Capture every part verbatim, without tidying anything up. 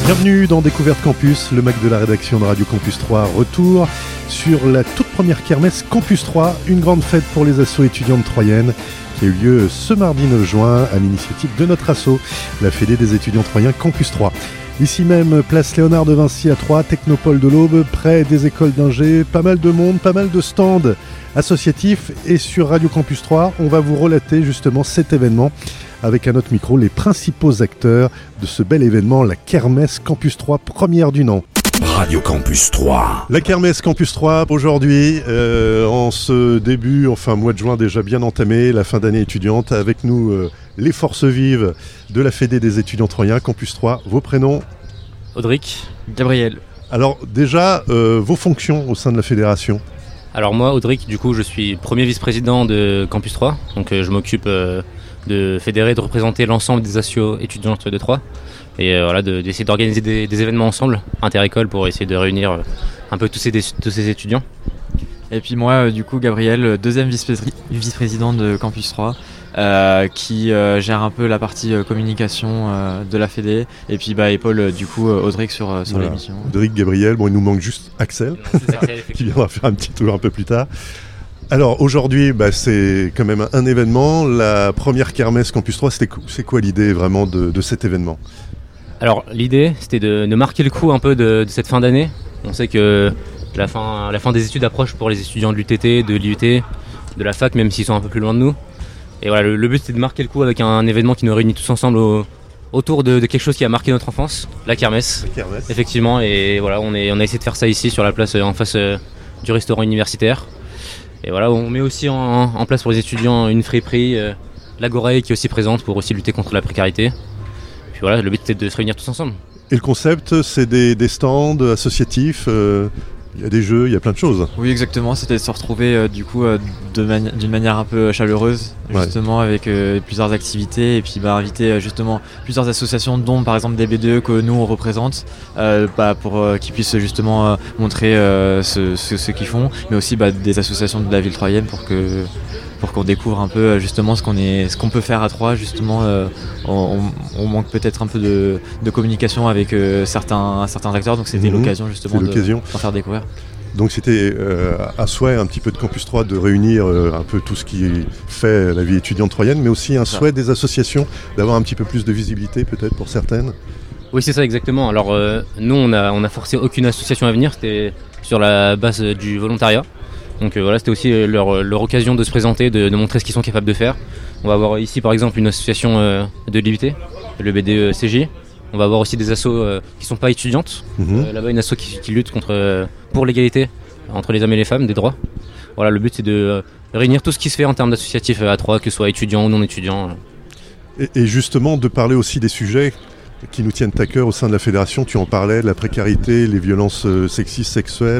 Bienvenue dans Découverte Campus, le Mac de la rédaction de Radio Campus trois. Retour sur la toute première kermesse Campus trois, une grande fête pour les assos étudiantes troyennes qui a eu lieu ce mardi neuf juin à l'initiative de notre asso, la Fédé des étudiants troyens Campus trois. Ici même, place Léonard de Vinci à Troyes, Technopole de l'Aube, près des écoles d'ingé, pas mal de monde, pas mal de stands associatifs. Et sur Radio Campus trois, on va vous relater justement cet événement avec à notre micro les principaux acteurs de ce bel événement, la Kermesse Campus trois, première du nom. Radio Campus trois. La Kermesse Campus trois, aujourd'hui, euh, en ce début, enfin mois de juin déjà bien entamé, la fin d'année étudiante, avec nous euh, les forces vives de la Fédé des étudiants troyens, Campus trois. Vos prénoms ? Audric, Gabriel. Alors déjà, euh, vos fonctions au sein de la fédération ? Alors moi, Audric, du coup, je suis premier vice-président de Campus trois, donc euh, je m'occupe euh, de fédérer, de représenter l'ensemble des assos étudiantes de Troyes, et euh, voilà, de, d'essayer d'organiser des, des événements ensemble, inter-école, pour essayer de réunir euh, un peu tous ces, tous ces étudiants. Et puis moi, euh, du coup, Gabriel, deuxième vice-pré- vice-président de Campus trois, euh, qui euh, gère un peu la partie euh, communication euh, de la Fédé, et puis bah, épaule euh, du coup euh, Audric sur, euh, sur voilà. l'émission. Audric, Gabriel, bon, il nous manque juste Axel, qui viendra faire un petit tour un peu plus tard. Alors aujourd'hui, bah, c'est quand même un événement, la première kermesse Campus trois, c'était, c'est quoi l'idée vraiment de, de cet événement ? Alors l'idée, c'était de, de marquer le coup un peu de, de cette fin d'année. On sait que la fin, la fin des études approche pour les étudiants de l'U T T, de l'I U T, de la fac, même s'ils sont un peu plus loin de nous. Et voilà, le, le but, c'était de marquer le coup avec un, un événement qui nous réunit tous ensemble au, autour de, de quelque chose qui a marqué notre enfance, la kermesse. La kermesse. Effectivement, et voilà, on, est, on a essayé de faire ça ici sur la place en face euh, du restaurant universitaire. Et voilà, on met aussi en, en place pour les étudiants une friperie, euh, l'Agoreille qui est aussi présente pour aussi lutter contre la précarité. Puis voilà, le but c'était de se réunir tous ensemble. Et le concept, c'est des, des stands associatifs, euh, il y a des jeux, il y a plein de choses. Oui, exactement, c'était de se retrouver euh, du coup euh, de mani- d'une manière un peu chaleureuse, justement, ouais. avec euh, plusieurs activités, et puis bah, inviter euh, justement plusieurs associations, dont par exemple des B D E que nous on représente, euh, bah, pour euh, qu'ils puissent justement euh, montrer euh, ce, ce, ce qu'ils font, mais aussi bah, des associations de la ville troyenne pour que pour qu'on découvre un peu justement ce qu'on est, ce qu'on peut faire à Troyes. Justement, euh, on, on manque peut-être un peu de, de communication avec euh, certains, certains acteurs, donc c'était mmh, l'occasion justement de, d'en faire découvrir. Donc c'était euh, un souhait un petit peu de Campus trois de réunir euh, un peu tout ce qui fait la vie étudiante troyenne, mais aussi un ça. souhait des associations d'avoir un petit peu plus de visibilité peut-être pour certaines. Oui, c'est ça exactement. Alors euh, nous, on a, on a forcé aucune association à venir, c'était sur la base du volontariat. Donc euh, voilà, c'était aussi leur, leur occasion de se présenter, de, de montrer ce qu'ils sont capables de faire. On va avoir ici par exemple une association euh, de l'I U T, le B D E C J. On va avoir aussi des assos euh, qui ne sont pas étudiantes. Mmh. Euh, là-bas, une asso qui, qui lutte contre, euh, pour l'égalité entre les hommes et les femmes, des droits. Voilà, le but c'est de euh, réunir tout ce qui se fait en termes d'associatifs à Troyes, que ce soit étudiants ou non étudiants. Et, et justement, de parler aussi des sujets qui nous tiennent à cœur au sein de la fédération. Tu en parlais, la précarité, les violences euh, sexistes, sexuelles,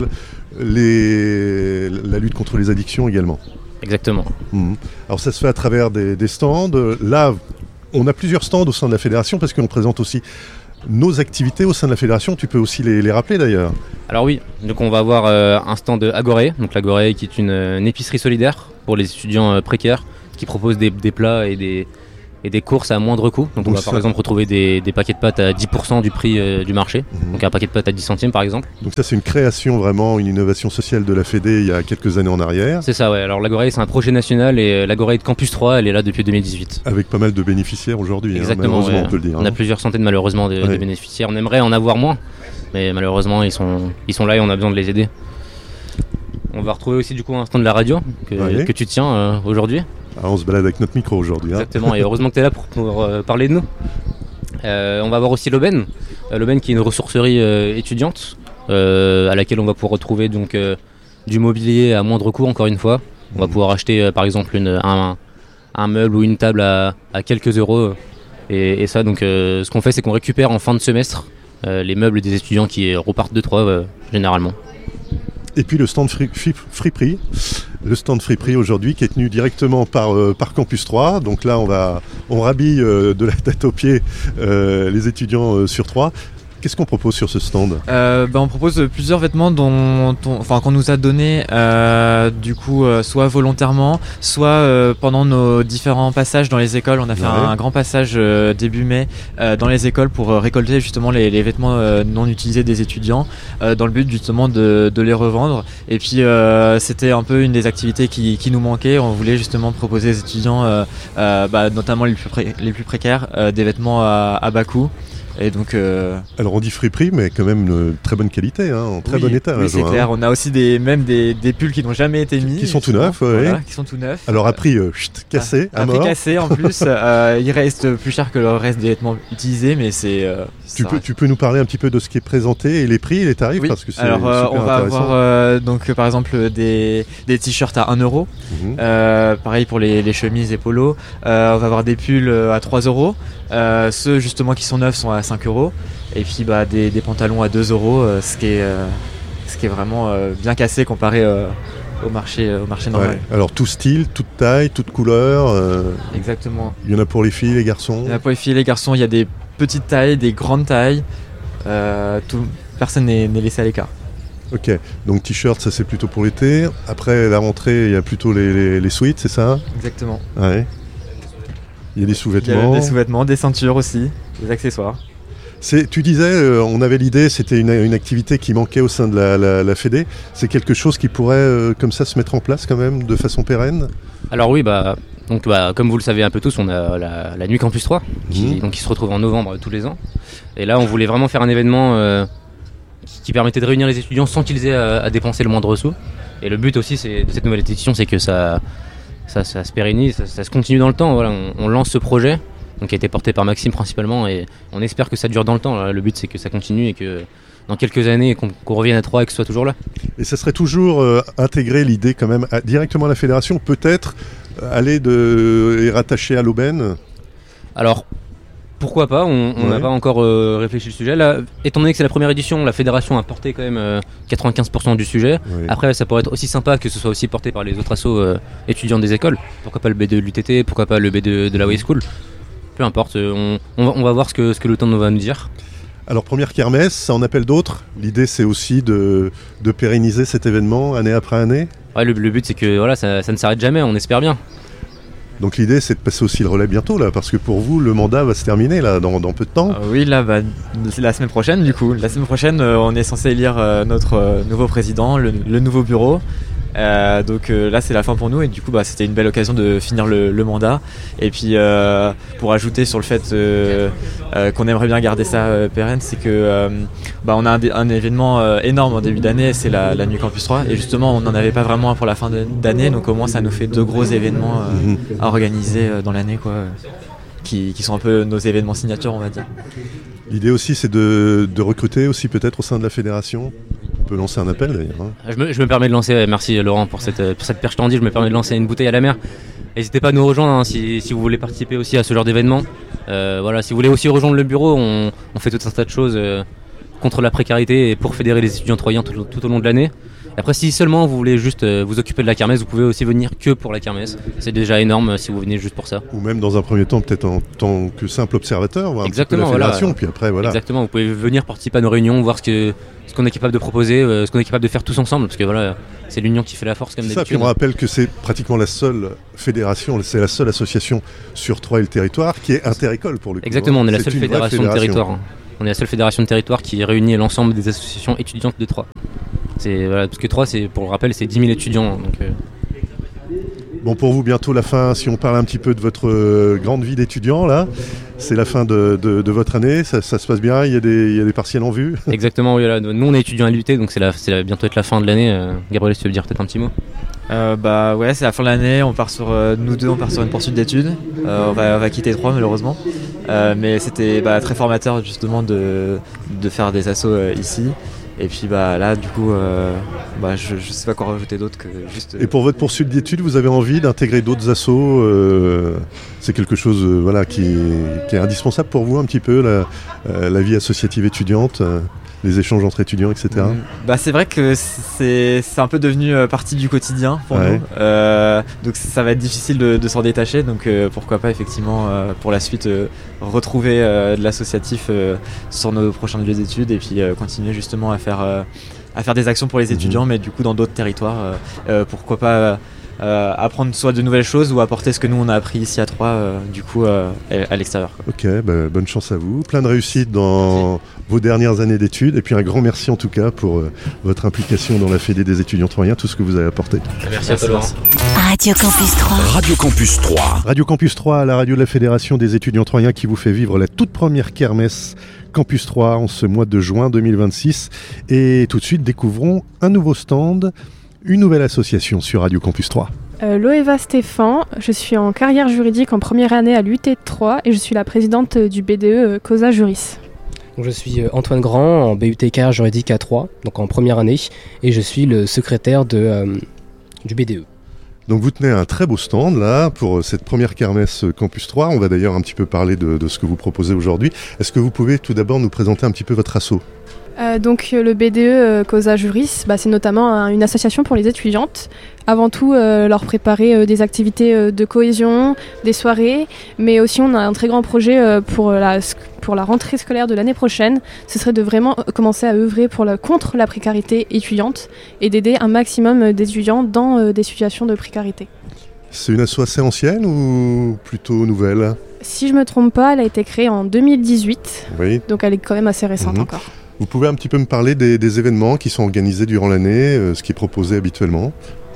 les... la lutte contre les addictions également. Exactement. Mmh. Alors ça se fait à travers des, des stands. Là, on a plusieurs stands au sein de la fédération parce qu'on présente aussi nos activités au sein de la fédération. Tu peux aussi les, les rappeler d'ailleurs. Alors oui, donc on va avoir euh, un stand Agoreille, donc l'Agoreille qui est une, une épicerie solidaire pour les étudiants euh, précaires qui propose des, des plats et des, et des courses à moindre coût. Donc, donc on va ça... par exemple retrouver des, des paquets de pâtes à dix pour cent du prix euh, du marché, mmh. donc un paquet de pâtes à dix centimes par exemple. Donc ça c'est une création vraiment, une innovation sociale de la Fédé il y a quelques années en arrière. C'est ça, ouais. Alors l'Agoreille c'est un projet national et euh, l'Agoreille de Campus trois elle est là depuis deux mille dix-huit. Avec pas mal de bénéficiaires aujourd'hui. Exactement, hein, malheureusement ouais. on peut le dire. On hein. a plusieurs centaines malheureusement de, ouais. de bénéficiaires. On aimerait en avoir moins, mais malheureusement ils sont, ils sont là et on a besoin de les aider. On va retrouver aussi du coup un stand de la radio que, ouais. que tu tiens euh, aujourd'hui. Ah, on se balade avec notre micro aujourd'hui. Hein. Exactement, et heureusement que tu es là pour, pour euh, parler de nous. Euh, on va avoir aussi l'Aubaine, euh, l'Aubaine qui est une ressourcerie euh, étudiante euh, à laquelle on va pouvoir retrouver donc, euh, du mobilier à moindre coût encore une fois. On mmh. va pouvoir acheter euh, par exemple une, un, un meuble ou une table à, à quelques euros. Et, et ça, donc, euh, ce qu'on fait c'est qu'on récupère en fin de semestre euh, les meubles des étudiants qui repartent de Troyes euh, généralement. Et puis le stand Free, free, free Prix, le stand Free Prix aujourd'hui qui est tenu directement par, euh, par Campus trois. Donc là on va on rhabille euh, de la tête aux pieds euh, les étudiants euh, sur Troyes. Qu'est-ce qu'on propose sur ce stand ? euh, bah, On propose plusieurs vêtements dont, dont, enfin, qu'on nous a donnés euh, du coup, euh, soit volontairement, soit euh, pendant nos différents passages dans les écoles. On a fait ouais. un, un grand passage euh, début mai euh, dans les écoles pour euh, récolter justement les, les vêtements euh, non utilisés des étudiants euh, dans le but justement de, de les revendre. Et puis euh, c'était un peu une des activités qui, qui nous manquait. On voulait justement proposer aux étudiants, euh, euh, bah, notamment les plus, pré- les plus précaires, euh, des vêtements à, à bas coût. Et donc, euh... alors on dit friperie, mais quand même une très bonne qualité, hein, en très oui, bon état. Oui, c'est clair. Hein. On a aussi des, même des, des pulls qui n'ont jamais été mis. Qui sont tout neufs, oui. Voilà, qui sont tout neufs. Alors à prix euh, chut, cassé, à, à, à prix mort. cassé en plus. euh, il reste plus cher que le reste des vêtements utilisés, mais c'est. Euh, tu peux, tu peux nous parler un petit peu de ce qui est présenté et les prix et les tarifs oui. parce que c'est alors euh, super on va intéressant. avoir euh, donc par exemple des, des t-shirts à un euro. Mmh. Euh, pareil pour les, les chemises et polos. Euh, on va avoir des pulls à trois euros. Euh, ceux justement qui sont neufs sont à cinq euros. Et puis bah, des, des pantalons à deux euros, euh, ce, qui est, euh, ce qui est vraiment euh, bien cassé comparé euh, au, marché, euh, au marché normal. Ouais. Alors tout style, toute taille, toute couleur. Euh, Exactement. Il y en a pour les filles, les garçons. Il y en a pour les filles et les garçons, il y a des petites tailles, des grandes tailles. Euh, tout, personne n'est, n'est laissé à l'écart. Ok, donc t-shirt, ça c'est plutôt pour l'été. Après la rentrée, il y a plutôt les, les, les sweats, c'est ça ? Exactement. Ouais. Il y a des sous-vêtements. Il y a des sous-vêtements, des ceintures aussi, des accessoires. C'est, tu disais, euh, on avait l'idée, c'était une, une activité qui manquait au sein de la, la, la Fédé. C'est quelque chose qui pourrait, euh, comme ça, se mettre en place quand même, de façon pérenne ? Alors oui, bah, donc, bah, comme vous le savez un peu tous, on a la, la Nuit Campus trois, qui, mmh. donc, qui se retrouve en novembre tous les ans. Et là, on voulait vraiment faire un événement euh, qui, qui permettait de réunir les étudiants sans qu'ils aient à, à dépenser le moindre sou. Et le but aussi c'est, de cette nouvelle édition, c'est que ça, ça, ça se pérennise, ça, ça se continue dans le temps. Voilà, on, on lance ce projet. Donc, qui a été porté par Maxime principalement, et on espère que ça dure dans le temps. Le but c'est que ça continue et que dans quelques années qu'on, qu'on revienne à Troyes et que ce soit toujours là. Et ça serait toujours euh, intégrer l'idée quand même à, directement à la fédération, peut-être euh, aller de, et rattacher à l'Aubaine. Alors pourquoi pas, on n'a ouais. pas encore euh, réfléchi le sujet. Là, étant donné que c'est la première édition, la fédération a porté quand même euh, quatre-vingt-quinze pour cent du sujet. Oui. Après, ça pourrait être aussi sympa que ce soit aussi porté par les autres assos euh, étudiants des écoles. Pourquoi pas le B deux de l'U T T, pourquoi pas le B deux de la Way School. Peu importe, on, on, va, on va voir ce que, ce que le temps nous va nous dire. Alors première kermesse, ça en appelle d'autres. L'idée c'est aussi de, de pérenniser cet événement année après année. Ouais, le, le but c'est que voilà, ça, ça ne s'arrête jamais, on espère bien. Donc l'idée c'est de passer aussi le relais bientôt là, parce que pour vous le mandat va se terminer là dans, dans peu de temps. Euh, oui là, bah, c'est la semaine prochaine du coup. La semaine prochaine euh, on est censé élire euh, notre euh, nouveau président, le, le nouveau bureau. Euh, donc euh, là c'est la fin pour nous et du coup bah, c'était une belle occasion de finir le, le mandat et puis euh, pour ajouter sur le fait euh, euh, qu'on aimerait bien garder ça euh, pérenne, c'est que euh, bah, on a un, un événement euh, énorme en début d'année, c'est la, la Nuit Campus trois et justement on n'en avait pas vraiment un pour la fin d'année, donc au moins ça nous fait deux gros événements euh, mmh. à organiser euh, dans l'année quoi, euh, qui, qui sont un peu nos événements signatures on va dire. L'idée aussi c'est de, de recruter aussi peut-être au sein de la fédération. On peut lancer un appel d'ailleurs. Hein. Je, me, je me permets de lancer, merci Laurent pour cette, pour cette perche tendue, je me permets de lancer une bouteille à la mer. N'hésitez pas à nous rejoindre hein, si, si vous voulez participer aussi à ce genre d'événement. Euh, voilà, si vous voulez aussi rejoindre le bureau, on, on fait tout un tas de choses euh, contre la précarité et pour fédérer les étudiants troyens tout, tout au long de l'année. Après, si seulement vous voulez juste euh, vous occuper de la kermesse, vous pouvez aussi venir que pour la kermesse. C'est déjà énorme euh, si vous venez juste pour ça. Ou même dans un premier temps, peut-être en tant que simple observateur, voir exactement, un petit peu la fédération, voilà. Puis après, voilà. Exactement, vous pouvez venir participer à nos réunions, voir ce, que, ce qu'on est capable de proposer, euh, ce qu'on est capable de faire tous ensemble, parce que voilà, c'est l'union qui fait la force comme c'est d'habitude. Ça, puis on rappelle que c'est pratiquement la seule fédération, c'est la seule association sur Troyes et le territoire qui est interécole pour le coup. Exactement, on est la c'est seule fédération, fédération de territoire. Hein. On est la seule fédération de territoire qui réunit l'ensemble des associations étudiantes de Troyes. C'est, voilà, parce que Troyes, c'est, pour le rappel, c'est dix mille étudiants. Donc, euh... Bon, pour vous, bientôt la fin, si on parle un petit peu de votre euh, grande vie d'étudiant, là, c'est la fin de, de, de votre année, ça, ça se passe bien, il y, a des, il y a des partiels en vue. Exactement, oui, là, nous on est étudiants à l'U T, donc c'est, la, c'est la, bientôt être la fin de l'année. Euh, Gabriel, si tu veux dire peut-être un petit mot euh, Bah ouais, c'est la fin de l'année, on part sur, euh, nous deux on part sur une poursuite d'études, euh, on, va, on va quitter Troyes malheureusement, euh, mais c'était bah, très formateur justement de, de faire des assos euh, ici. Et puis bah là du coup euh, bah, je, je sais pas quoi rajouter d'autre que juste... Euh... Et pour votre poursuite d'études, vous avez envie d'intégrer d'autres assos euh, c'est quelque chose euh, voilà, qui, qui est indispensable pour vous un petit peu, la, euh, la vie associative étudiante euh. les échanges entre étudiants, et cetera. Mmh. Bah, c'est vrai que c'est, c'est un peu devenu euh, partie du quotidien pour ouais. nous. Euh, donc ça va être difficile de, de s'en détacher. Donc euh, pourquoi pas effectivement euh, pour la suite euh, retrouver euh, de l'associatif euh, sur nos prochains lieux d'études et puis euh, continuer justement à faire, euh, à faire des actions pour les étudiants, mmh. mais du coup dans d'autres territoires. Euh, euh, pourquoi pas euh, Euh, apprendre soit de nouvelles choses ou apporter ce que nous on a appris ici à Troyes euh, du coup euh, à l'extérieur quoi. Ok, bah, bonne chance à vous, plein de réussite dans merci. Vos dernières années d'études et puis un grand merci en tout cas pour euh, votre implication dans la Fédé des étudiants troyens, tout ce que vous avez apporté. Merci, merci à toi. Radio Campus trois. Radio Campus trois. Radio Campus trois, la radio de la Fédération des étudiants troyens qui vous fait vivre la toute première kermesse Campus trois en ce mois de juin deux mille vingt-six. Et tout de suite découvrons un nouveau stand, une nouvelle association sur Radio Campus trois. Euh, Loeva Stéphane, je suis en carrière juridique en première année à l'U T de Troyes et je suis la présidente du B D E Causa Juris. Donc je suis Antoine Grand en B U T carrière juridique à Troyes, donc en première année, et je suis le secrétaire de, euh, du B D E. Donc vous tenez un très beau stand là pour cette première kermesse Campus trois. On va d'ailleurs un petit peu parler de, de ce que vous proposez aujourd'hui. Est-ce que vous pouvez tout d'abord nous présenter un petit peu votre asso ? Euh, donc le B D E Causa Juris, bah, c'est notamment un, une association pour les étudiantes. Avant tout, euh, leur préparer euh, des activités euh, de cohésion, des soirées, mais aussi on a un très grand projet euh, pour, la, pour la rentrée scolaire de l'année prochaine. Ce serait de vraiment commencer à œuvrer pour la, contre la précarité étudiante et d'aider un maximum d'étudiants dans euh, des situations de précarité. C'est une asso assez ancienne ou plutôt nouvelle ? Si je ne me trompe pas, elle a été créée en deux mille dix-huit, oui. Donc elle est quand même assez récente mmh. encore. Vous pouvez un petit peu me parler des, des événements qui sont organisés durant l'année, euh, ce qui est proposé habituellement ?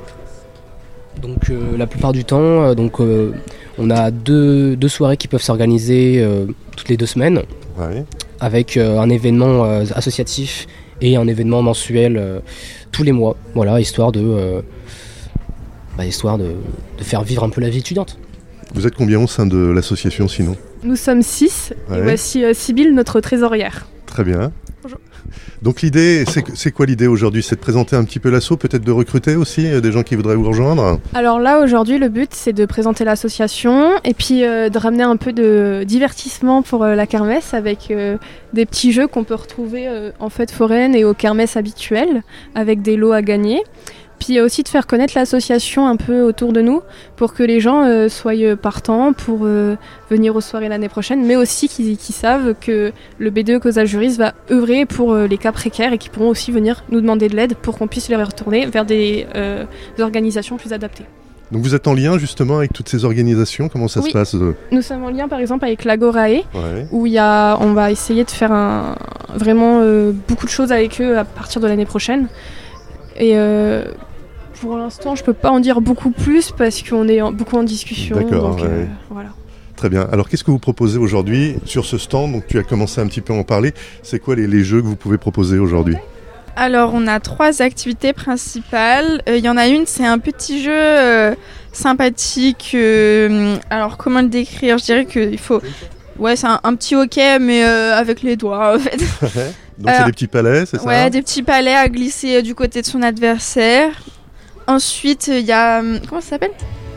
Donc euh, la plupart du temps, euh, donc, euh, on a deux, deux soirées qui peuvent s'organiser euh, toutes les deux semaines, ouais. avec euh, un événement euh, associatif et un événement mensuel euh, tous les mois, voilà, histoire de, euh, bah, histoire de, de faire vivre un peu la vie étudiante. Vous êtes combien au sein de l'association sinon ? Nous sommes six, ouais. Et voici euh, Sybille, notre trésorière. Très bien. Bonjour. Donc l'idée, c'est, c'est quoi l'idée aujourd'hui ? C'est de présenter un petit peu l'asso, peut-être de recruter aussi euh, des gens qui voudraient vous rejoindre ? Alors là, aujourd'hui, le but, c'est de présenter l'association et puis euh, de ramener un peu de divertissement pour euh, la kermesse avec euh, des petits jeux qu'on peut retrouver euh, en fête foraine et aux kermesses habituelles avec des lots à gagner. Puis aussi de faire connaître l'association un peu autour de nous pour que les gens euh, soient partants pour euh, venir aux soirées l'année prochaine, mais aussi qu'ils, qu'ils savent que le B D E Causa Juris va œuvrer pour euh, les cas précaires et qu'ils pourront aussi venir nous demander de l'aide pour qu'on puisse les retourner vers des, euh, des organisations plus adaptées. Donc vous êtes en lien justement avec toutes ces organisations, comment ça oui. se passe ? Nous sommes en lien par exemple avec l'Agorae, ouais. où y a, on va essayer de faire un, vraiment euh, beaucoup de choses avec eux à partir de l'année prochaine. Et euh, pour l'instant, je peux pas en dire beaucoup plus parce qu'on est en, beaucoup en discussion. D'accord, donc, ouais. euh, voilà. Très bien. Alors, qu'est-ce que vous proposez aujourd'hui sur ce stand ? Donc, tu as commencé un petit peu à en parler. C'est quoi les, les jeux que vous pouvez proposer aujourd'hui ? Alors, on a trois activités principales. Il euh, y en a une, c'est un petit jeu euh, sympathique. Euh, alors, comment le décrire ? Je dirais qu'il faut... Ouais, c'est un, un petit hockey, mais euh, avec les doigts, en fait. Donc, alors, c'est des petits palets, c'est ça ? Ouais, des petits palets à glisser du côté de son adversaire. Ensuite, il y a... Comment ça s'appelle ?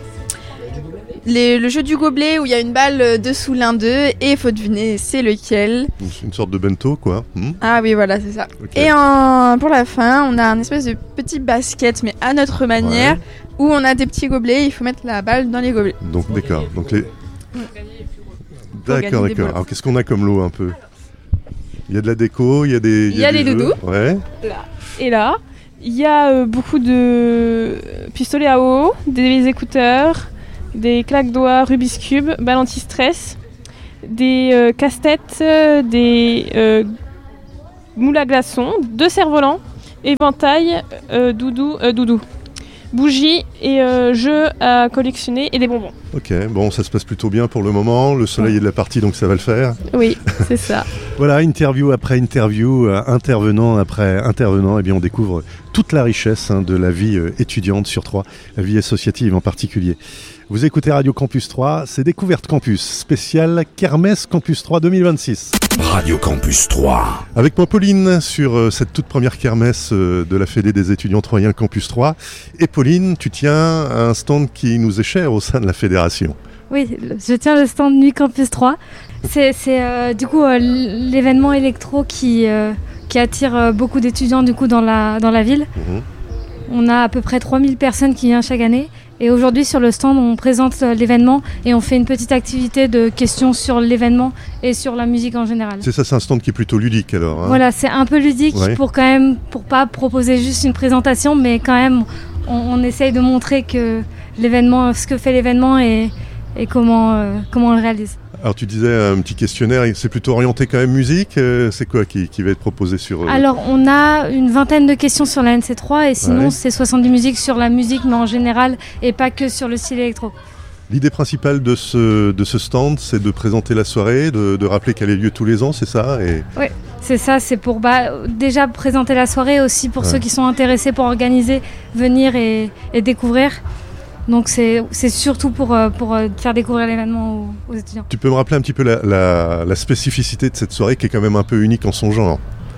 Les, le jeu du gobelet où il y a une balle dessous l'un d'eux et il faut deviner c'est lequel. Une sorte de bento, quoi. Hmm. Ah oui, voilà, c'est ça. Okay. Et en, pour la fin, on a un espèce de petit basket, mais à notre manière, ouais. où on a des petits gobelets, il faut mettre la balle dans les gobelets. Donc, d'accord. Donc les... D'accord, d'accord. Alors, qu'est-ce qu'on a comme lot un peu ? Il y a de la déco, il y a des... Il y a, y a des doudous. Ouais. Là. Et là, il y a euh, beaucoup de pistolets à eau, des écouteurs, des claques-doigts Rubik's Cube, balles anti-stress, des euh, casse-têtes, euh, des euh, moules à glaçons, deux cerfs-volants, éventail, euh, doudou, euh, doudou, bougies et euh, jeux à collectionner et des bonbons. Ok, bon, ça se passe plutôt bien pour le moment. Le soleil est de la partie, donc ça va le faire. Oui, c'est ça. Voilà, interview après interview, euh, intervenant après intervenant, et bien on découvre toute la richesse hein, de la vie euh, étudiante sur Troyes, la vie associative en particulier. Vous écoutez Radio Campus trois, c'est Découverte Campus, spécial Kermesse Campus trois deux mille vingt-six. Radio Campus trois. Avec moi Pauline sur euh, cette toute première kermesse euh, de la Fédé des étudiants troyens Campus trois. Et Pauline, tu tiens un stand qui nous est cher au sein de la fédération. Oui, je tiens le stand Nuit Campus trois. C'est, c'est euh, du coup euh, l'événement électro qui, euh, qui attire euh, beaucoup d'étudiants du coup dans la, dans la ville. Mmh. On a à peu près trois mille personnes qui viennent chaque année. Et aujourd'hui, sur le stand, on présente l'événement et on fait une petite activité de questions sur l'événement et sur la musique en général. C'est ça, c'est un stand qui est plutôt ludique alors. Hein. Voilà, c'est un peu ludique ouais. pour quand même, pour pas proposer juste une présentation, mais quand même, on, on essaye de montrer que l'événement, ce que fait l'événement et, et comment, euh, comment on le réalise. Alors tu disais un petit questionnaire, c'est plutôt orienté quand même musique, euh, c'est quoi qui, qui va être proposé sur... Euh... Alors on a une vingtaine de questions sur la N C trois et sinon ouais. c'est soixante-dix musiques sur la musique mais en général et pas que sur le style électro. L'idée principale de ce, de ce stand, c'est de présenter la soirée, de, de rappeler qu'elle a lieu tous les ans, c'est ça et... Oui, c'est ça, c'est pour bah, déjà présenter la soirée aussi pour ouais. ceux qui sont intéressés pour organiser, venir et, et découvrir. Donc c'est, c'est surtout pour, pour faire découvrir l'événement aux, aux étudiants. Tu peux me rappeler un petit peu la, la, la spécificité de cette soirée qui est quand même un peu unique en son genre.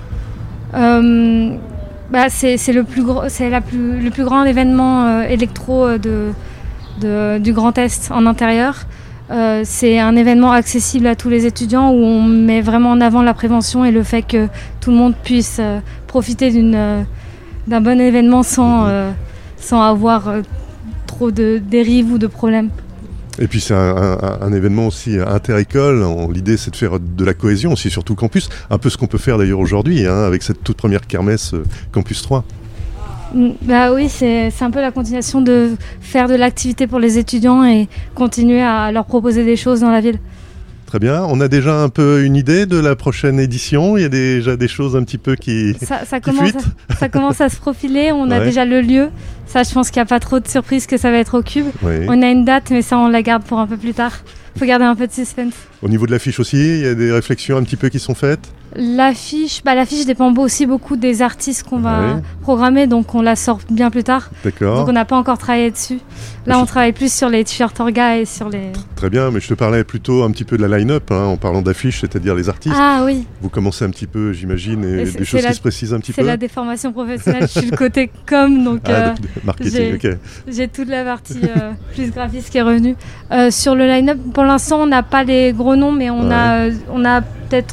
euh, bah c'est, c'est, le, plus gros, c'est la plus, le plus grand événement euh, électro de, de, du Grand Est en intérieur. Euh, c'est un événement accessible à tous les étudiants où on met vraiment en avant la prévention et le fait que tout le monde puisse euh, profiter d'une, euh, d'un bon événement sans, euh, sans avoir... Euh, trop de dérives ou de problèmes. Et puis c'est un, un, un événement aussi inter-école. L'idée c'est de faire de la cohésion aussi sur tout le campus. Un peu ce qu'on peut faire d'ailleurs aujourd'hui hein, avec cette toute première kermesse euh, Campus trois. Bah oui, c'est, c'est un peu la continuation de faire de l'activité pour les étudiants et continuer à leur proposer des choses dans la ville. Très bien. On a déjà un peu une idée de la prochaine édition. Il y a déjà des choses un petit peu qui, ça, ça qui commence fuitent. À, ça commence à se profiler. On a ouais. déjà le lieu. Ça, je pense qu'il n'y a pas trop de surprises que ça va être au Cube. Oui. On a une date, mais ça, on la garde pour un peu plus tard. Il faut garder un peu de suspense. Au niveau de l'affiche aussi, il y a des réflexions un petit peu qui sont faites. L'affiche, bah, l'affiche dépend aussi beaucoup des artistes qu'on va oui. programmer, donc on la sort bien plus tard. D'accord. Donc on n'a pas encore travaillé dessus. Là, je... on travaille plus sur les t-shirts orga et sur les... Très bien, mais je te parlais plutôt un petit peu de la line-up, hein, en parlant d'affiches, c'est-à-dire les artistes. Ah oui. Vous commencez un petit peu, j'imagine, et, et des choses la... qui se précisent un petit c'est peu. C'est la déformation professionnelle, je suis le côté com, donc ah, euh, marketing, j'ai, ok. J'ai toute la partie euh, plus graphiste qui est revenue. Euh, sur le line-up, pour l'instant, on n'a pas les gros noms, mais on, ouais. a, on a peut-être...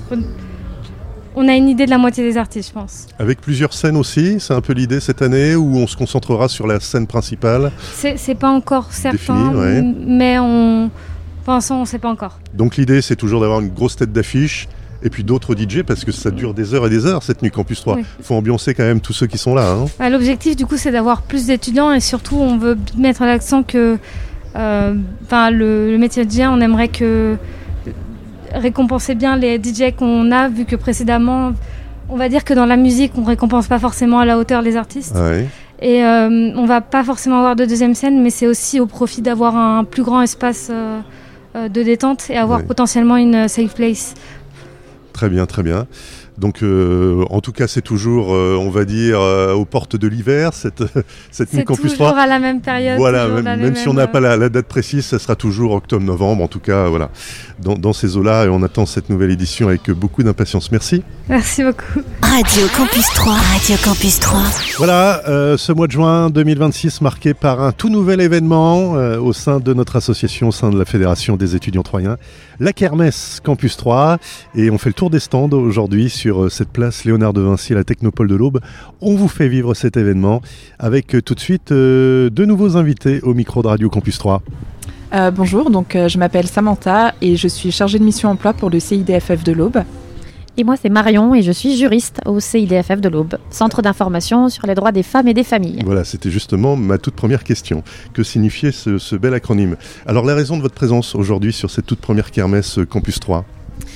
On a une idée de la moitié des artistes, je pense. Avec plusieurs scènes aussi, c'est un peu l'idée cette année où on se concentrera sur la scène principale. C'est, c'est pas encore certain, Défini, ouais. mais on... pour l'instant, on ne sait pas encore. Donc l'idée, c'est toujours d'avoir une grosse tête d'affiche et puis d'autres D J parce que ça dure des heures et des heures cette nuit Campus trois. Il oui. faut ambiancer quand même tous ceux qui sont là. Hein. Bah, l'objectif, du coup, c'est d'avoir plus d'étudiants et surtout, on veut mettre l'accent que euh, le, le métier de D J, on aimerait que... récompenser bien les D J qu'on a, vu que précédemment, on va dire que dans la musique, on récompense pas forcément à la hauteur les artistes. Ah oui. Et euh, on va pas forcément avoir de deuxième scène, mais c'est aussi au profit d'avoir un plus grand espace euh, euh, de détente et avoir oui. potentiellement une safe place. Très bien, très bien. Donc, euh, en tout cas, c'est toujours, euh, on va dire, euh, aux portes de l'hiver, cette, cette nuit Campus trois. C'est toujours à la même période. Voilà, même, même même si on n'a pas la, la date précise, ça sera toujours octobre-novembre. En tout cas, voilà, dans, dans ces eaux-là, et on attend cette nouvelle édition avec beaucoup d'impatience. Merci. Merci beaucoup. Radio Campus trois. Radio Campus trois. Voilà, euh, ce mois de juin deux mille vingt-six marqué par un tout nouvel événement euh, au sein de notre association, au sein de la Fédération des étudiants troyens, la Kermesse Campus trois. Et on fait le tour des stands aujourd'hui sur cette place Léonard de Vinci à la Technopole de l'Aube. On vous fait vivre cet événement avec tout de suite euh, deux nouveaux invités au micro de Radio Campus trois. Euh, bonjour, donc euh, je m'appelle Samantha et je suis chargée de mission emploi pour le C I D F F de l'Aube. Et moi c'est Marion et je suis juriste au C I D F F de l'Aube, Centre d'information sur les droits des femmes et des familles. Voilà, c'était justement ma toute première question. Que signifiait ce, ce bel acronyme ? Alors la raison de votre présence aujourd'hui sur cette toute première kermesse Campus trois ?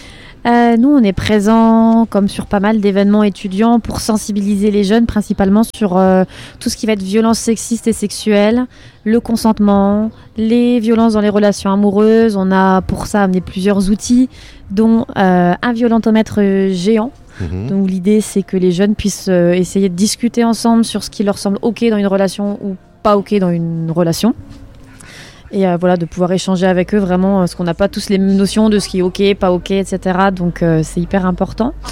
Euh, nous, on est présents, comme sur pas mal d'événements étudiants, pour sensibiliser les jeunes, principalement sur euh, tout ce qui va être violence sexiste et sexuelle, le consentement, les violences dans les relations amoureuses. On a pour ça amené plusieurs outils, dont euh, un violentomètre géant. Mmh. Donc l'idée, c'est que les jeunes puissent euh, essayer de discuter ensemble sur ce qui leur semble OK dans une relation ou pas OK dans une relation. Et euh, voilà, de pouvoir échanger avec eux vraiment, parce qu'on n'a pas tous les mêmes notions de ce qui est ok, pas ok, et cetera. Donc euh, c'est hyper important.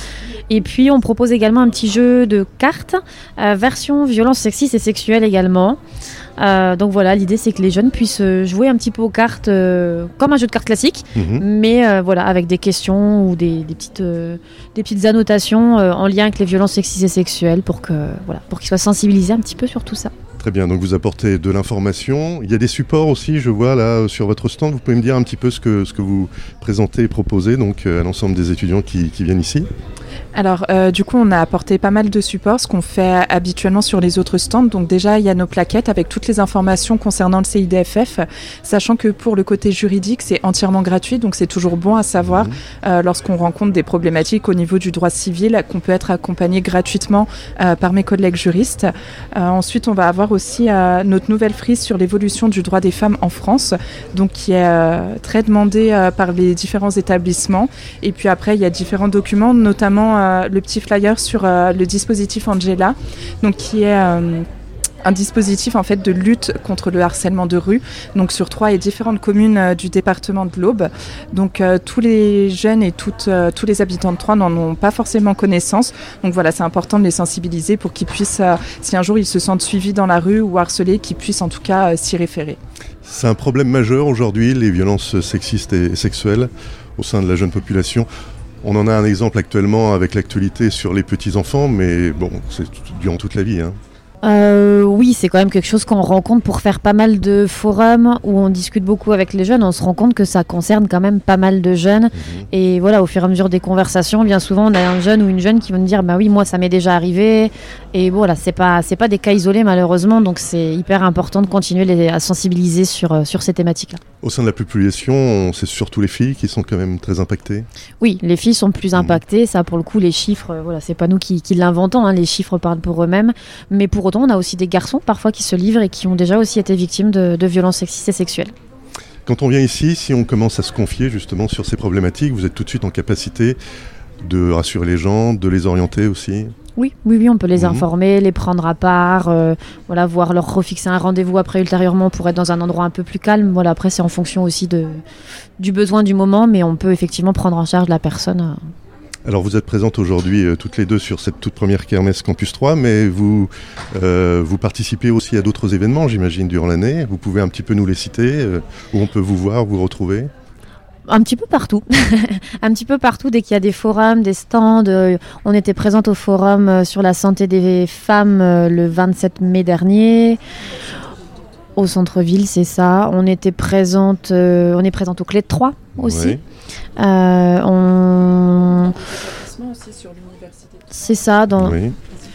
Et puis on propose également un petit jeu de cartes, euh, version violence sexiste et sexuelle également. Euh, donc voilà, l'idée c'est que les jeunes puissent jouer un petit peu aux cartes euh, comme un jeu de cartes classique, mmh. mais euh, voilà, avec des questions ou des, des, petites, euh, des petites annotations euh, en lien avec les violences sexistes et sexuelles pour, que, voilà, pour qu'ils soient sensibilisés un petit peu sur tout ça. Très bien, donc vous apportez de l'information. Il y a des supports aussi, je vois là sur votre stand. Vous pouvez me dire un petit peu ce que, ce que vous présentez et proposez donc, à l'ensemble des étudiants qui, qui viennent ici ? Alors, euh, du coup, on a apporté pas mal de supports, ce qu'on fait habituellement sur les autres stands. Donc déjà, il y a nos plaquettes avec toutes les informations concernant le C I D F F, sachant que pour le côté juridique, c'est entièrement gratuit. Donc c'est toujours bon à savoir, mmh. euh, lorsqu'on rencontre des problématiques au niveau du droit civil, qu'on peut être accompagné gratuitement euh, par mes collègues juristes. Euh, ensuite, on va avoir aussi euh, notre nouvelle frise sur l'évolution du droit des femmes en France, donc qui est euh, très demandée euh, par les différents établissements. Et puis après, il y a différents documents, notamment euh, le petit flyer sur euh, le dispositif Angela, donc qui est euh, un dispositif en fait de lutte contre le harcèlement de rue, donc sur trois et différentes communes euh, du département de l'Aube. Donc euh, tous les jeunes et toutes, euh, tous les habitants de Troyes n'en ont pas forcément connaissance. Donc voilà, c'est important de les sensibiliser pour qu'ils puissent, euh, si un jour ils se sentent suivis dans la rue ou harcelés, qu'ils puissent en tout cas euh, s'y référer. C'est un problème majeur aujourd'hui, les violences sexistes et sexuelles au sein de la jeune population. On en a un exemple actuellement avec l'actualité sur les petits-enfants, mais bon, c'est durant toute la vie, hein. Euh, oui, c'est quand même quelque chose qu'on rencontre pour faire pas mal de forums où on discute beaucoup avec les jeunes. On se rend compte que ça concerne quand même pas mal de jeunes. Mmh. Et voilà, au fur et à mesure des conversations, bien souvent, on a un jeune ou une jeune qui va nous dire « bah oui, moi, ça m'est déjà arrivé ». Et voilà, c'est pas, c'est pas des cas isolés, malheureusement. Donc, c'est hyper important de continuer les, à sensibiliser sur, sur ces thématiques-là. Au sein de la population, c'est surtout les filles qui sont quand même très impactées ? Oui, les filles sont plus impactées. Mmh. Ça, pour le coup, les chiffres, voilà, c'est pas nous qui, qui l'inventons. Hein, les chiffres parlent pour eux-mêmes. Mais pour autant, on a aussi des garçons parfois qui se livrent et qui ont déjà aussi été victimes de, de violences sexistes et sexuelles. Quand on vient ici, si on commence à se confier justement sur ces problématiques, vous êtes tout de suite en capacité de rassurer les gens, de les orienter aussi ? Oui, oui, oui, on peut les mmh. informer, les prendre à part, euh, voilà, voir leur refixer un rendez-vous après ultérieurement pour être dans un endroit un peu plus calme. Voilà, après c'est en fonction aussi de, du besoin du moment, mais on peut effectivement prendre en charge la personne. Euh, Alors vous êtes présentes aujourd'hui euh, toutes les deux sur cette toute première Kermesse Campus trois, mais vous, euh, vous participez aussi à d'autres événements, j'imagine, durant l'année. Vous pouvez un petit peu nous les citer, euh, où on peut vous voir, vous retrouver ? Un petit peu partout, un petit peu partout dès qu'il y a des forums, des stands. Euh, on était présente au forum euh, sur la santé des femmes euh, le vingt-sept mai dernier. Au centre-ville, c'est ça. On était présente, euh, on est présente au Clé de Troyes aussi. Oui. Euh, on... aussi sur l'université. C'est ça. Dans... Oui.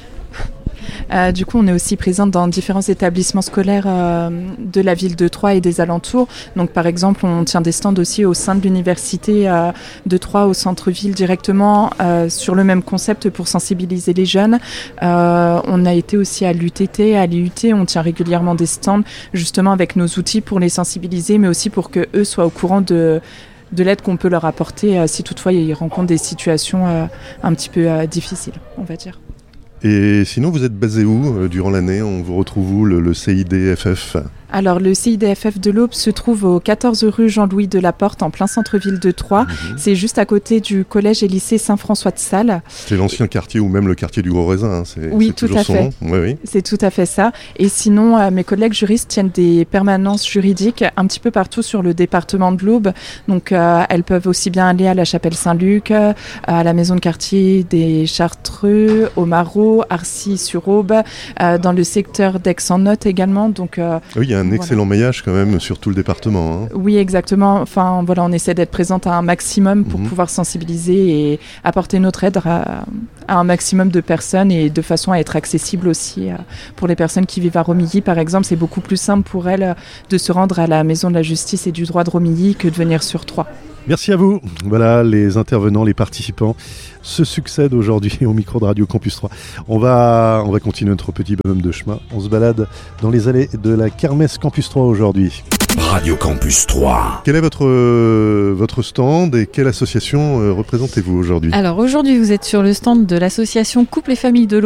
Euh, du coup, on est aussi présente dans différents établissements scolaires euh, de la ville de Troyes et des alentours. Donc, par exemple, on tient des stands aussi au sein de l'université euh, de Troyes, au centre-ville directement, euh, sur le même concept pour sensibiliser les jeunes. Euh, on a été aussi à l'U T T, à l'I U T. On tient régulièrement des stands, justement avec nos outils pour les sensibiliser, mais aussi pour que eux soient au courant de de l'aide qu'on peut leur apporter euh, si toutefois ils rencontrent des situations euh, un petit peu euh, difficiles, on va dire. Et sinon, vous êtes basé où euh, durant l'année ? On vous retrouve où, le, le C I D F F ? Alors, le C I D F F de l'Aube se trouve au quatorze rue Jean-Louis Delaporte, en plein centre-ville de Troyes. Mmh. C'est juste à côté du collège et lycée Saint-François de Sales. C'est l'ancien quartier ou même le quartier du Gros Raisin. Hein. C'est, oui, c'est tout toujours à son fait. nom. Oui, oui. C'est tout à fait ça. Et sinon, euh, mes collègues juristes tiennent des permanences juridiques un petit peu partout sur le département de l'Aube. Donc, euh, elles peuvent aussi bien aller à la Chapelle Saint-Luc, euh, à la maison de quartier des Chartreux, au Marot, Arcis-sur-Aube, euh, dans le secteur d'Aix-en-Note également. Donc, euh, oui, il y a un voilà. excellent maillage quand même sur tout le département. Hein. Oui, exactement. Enfin, voilà, on essaie d'être présente à un maximum pour mmh. pouvoir sensibiliser et apporter notre aide à, à un maximum de personnes et de façon à être accessible aussi pour les personnes qui vivent à Romilly, par exemple. C'est beaucoup plus simple pour elles de se rendre à la Maison de la Justice et du Droit de Romilly que de venir sur Troyes. Merci à vous. Voilà, les intervenants, les participants se succèdent aujourd'hui au micro de Radio Campus trois. On va, on va continuer notre petit bonhomme de chemin. On se balade dans les allées de la Kermesse Campus trois aujourd'hui. Radio Campus trois. Quel est votre, euh, votre stand et quelle association euh, représentez-vous aujourd'hui ? Alors aujourd'hui, vous êtes sur le stand de l'association Couple et Famille de l'Aube.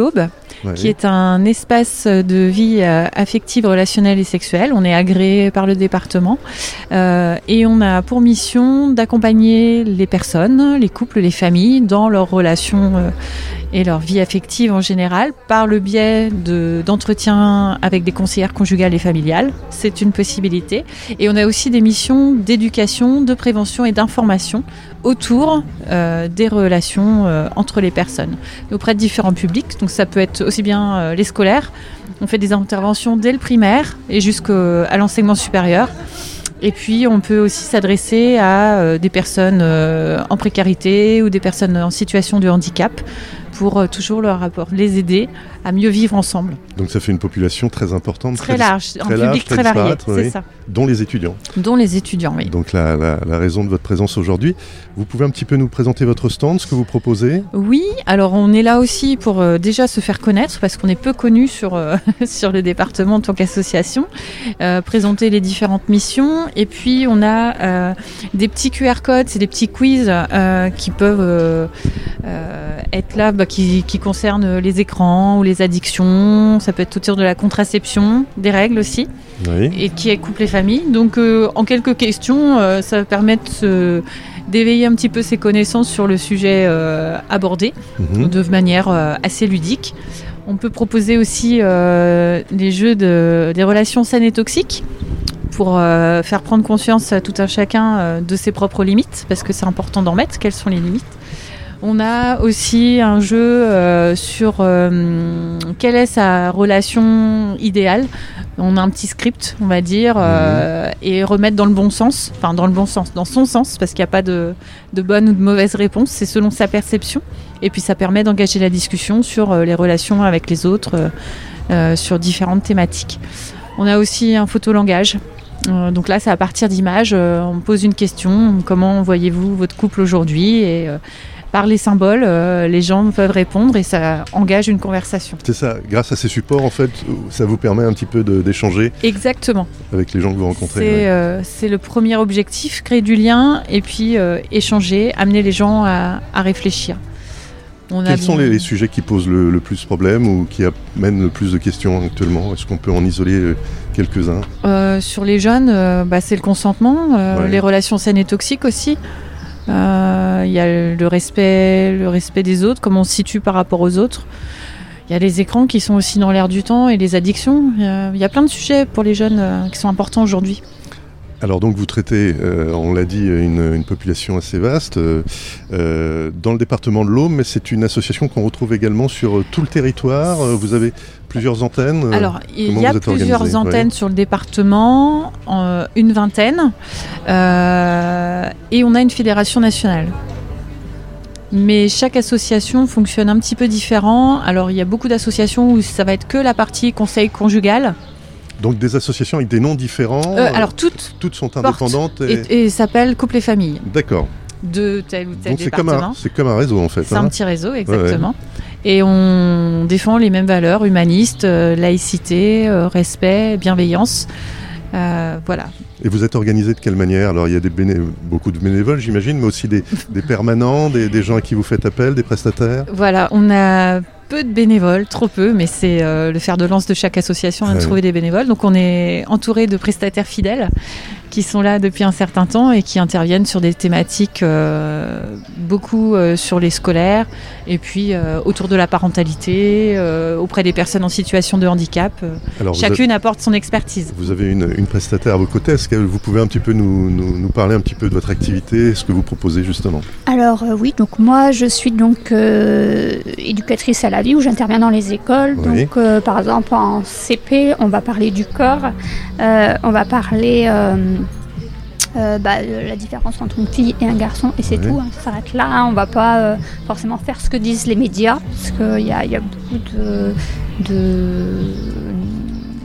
ouais. qui est un espace de vie euh, affective, relationnelle et sexuelle. On est agréé par le département euh, et on a pour mission d'accompagner les personnes, les couples, les familles dans leurs relations euh, et leur vie affective en général par le biais de, d'entretiens avec des conseillères conjugales et familiales. C'est une possibilité. Et on a aussi des missions d'éducation, de prévention et d'information autour euh, des relations euh, entre les personnes auprès de différents publics. Donc ça peut être aussi bien euh, les scolaires. On fait des interventions dès le primaire et jusqu'à l'enseignement supérieur. Et puis, on peut aussi s'adresser à euh, des personnes euh, en précarité ou des personnes en situation de handicap pour euh, toujours leur rapport, les aider à mieux vivre ensemble. Donc ça fait une population très importante. Très, très large, dis- un très public large, très, très varié, c'est oui, ça. Dont les étudiants. Dont les étudiants, oui. Donc la, la, la raison de votre présence aujourd'hui. Vous pouvez un petit peu nous présenter votre stand, ce que vous proposez ? Oui, alors on est là aussi pour euh, déjà se faire connaître parce qu'on est peu connu sur, euh, sur le département en tant qu'association, euh, présenter les différentes missions et puis on a euh, des petits Q R codes, c'est des petits quiz euh, qui peuvent euh, euh, être là, bah, qui, qui concernent les écrans ou les addictions, ça peut être autour de la contraception, des règles aussi, oui. et qui est couple et famille. Donc euh, en quelques questions, euh, ça permet de se, d'éveiller un petit peu ses connaissances sur le sujet euh, abordé mmh. de manière euh, assez ludique. On peut proposer aussi euh, des jeux de, des relations saines et toxiques pour euh, faire prendre conscience à tout un chacun euh, de ses propres limites, parce que c'est important d'en mettre, quelles sont les limites. On a aussi un jeu euh, sur euh, quelle est sa relation idéale. On a un petit script, on va dire, euh, mmh. et remettre dans le bon sens, enfin dans le bon sens, dans son sens, parce qu'il n'y a pas de, de bonne ou de mauvaise réponse, c'est selon sa perception. Et puis ça permet d'engager la discussion sur euh, les relations avec les autres, euh, euh, sur différentes thématiques. On a aussi un photolangage. Euh, donc là, c'est à partir d'images, euh, on pose une question, comment voyez-vous votre couple aujourd'hui et euh, par les symboles, euh, les gens peuvent répondre et ça engage une conversation. C'est ça, grâce à ces supports, en fait, ça vous permet un petit peu de, d'échanger. Exactement. Avec les gens que vous rencontrez. C'est, ouais. euh, c'est le premier objectif, créer du lien et puis euh, échanger, amener les gens à, à réfléchir. On Quels a sont bien... les, les sujets qui posent le, le plus problème ou qui amènent le plus de questions actuellement ? Est-ce qu'on peut en isoler quelques-uns ? euh, Sur les jeunes, euh, bah, c'est le consentement, euh, ouais. les relations saines et toxiques aussi. Il euh, y a le respect, le respect des autres, comment on se situe par rapport aux autres. Il y a les écrans qui sont aussi dans l'air du temps et les addictions. Il y, y a plein de sujets pour les jeunes euh, qui sont importants aujourd'hui. Alors donc vous traitez, euh, on l'a dit, une, une population assez vaste euh, euh, dans le département de l'Aume, mais c'est une association qu'on retrouve également sur tout le territoire. Vous avez plusieurs antennes. Alors il y a plusieurs organisé antennes ouais. sur le département, euh, une vingtaine, euh, et on a une fédération nationale. Mais chaque association fonctionne un petit peu différent. Alors il y a beaucoup d'associations où ça va être que la partie conseil conjugal. Donc des associations avec des noms différents. Euh, alors toutes, toutes sont indépendantes et, et, et s'appellent Couple et Famille. D'accord. De tel ou tel Donc département. C'est comme, un, c'est comme un réseau en fait. C'est hein. un petit réseau exactement. Ouais, ouais. Et on défend les mêmes valeurs humanistes, euh, laïcité, euh, respect, bienveillance. Euh, voilà. Et vous êtes organisé de quelle manière ? Alors il y a des béné- beaucoup de bénévoles j'imagine, mais aussi des, des permanents, des, des gens à qui vous faites appel, des prestataires ? Voilà, on a peu de bénévoles, trop peu, mais c'est euh, le fer de lance de chaque association, hein, de ouais. trouver des bénévoles. Donc on est entouré de prestataires fidèles qui sont là depuis un certain temps et qui interviennent sur des thématiques euh, beaucoup euh, sur les scolaires et puis euh, autour de la parentalité, euh, auprès des personnes en situation de handicap. Alors chacune avez, apporte son expertise. Vous avez une, une prestataire à vos côtés. Est-ce que vous pouvez un petit peu nous, nous, nous parler un petit peu de votre activité, ce que vous proposez justement ? Alors euh, oui, donc moi je suis donc euh, éducatrice à la vie où j'interviens dans les écoles. Oui. Donc euh, par exemple en C P, on va parler du corps, euh, on va parler euh, euh, bah, la différence entre une fille et un garçon et c'est oui. tout, hein, ça s'arrête là. Hein, on ne va pas euh, forcément faire ce que disent les médias parce qu'il y a, y a beaucoup de, de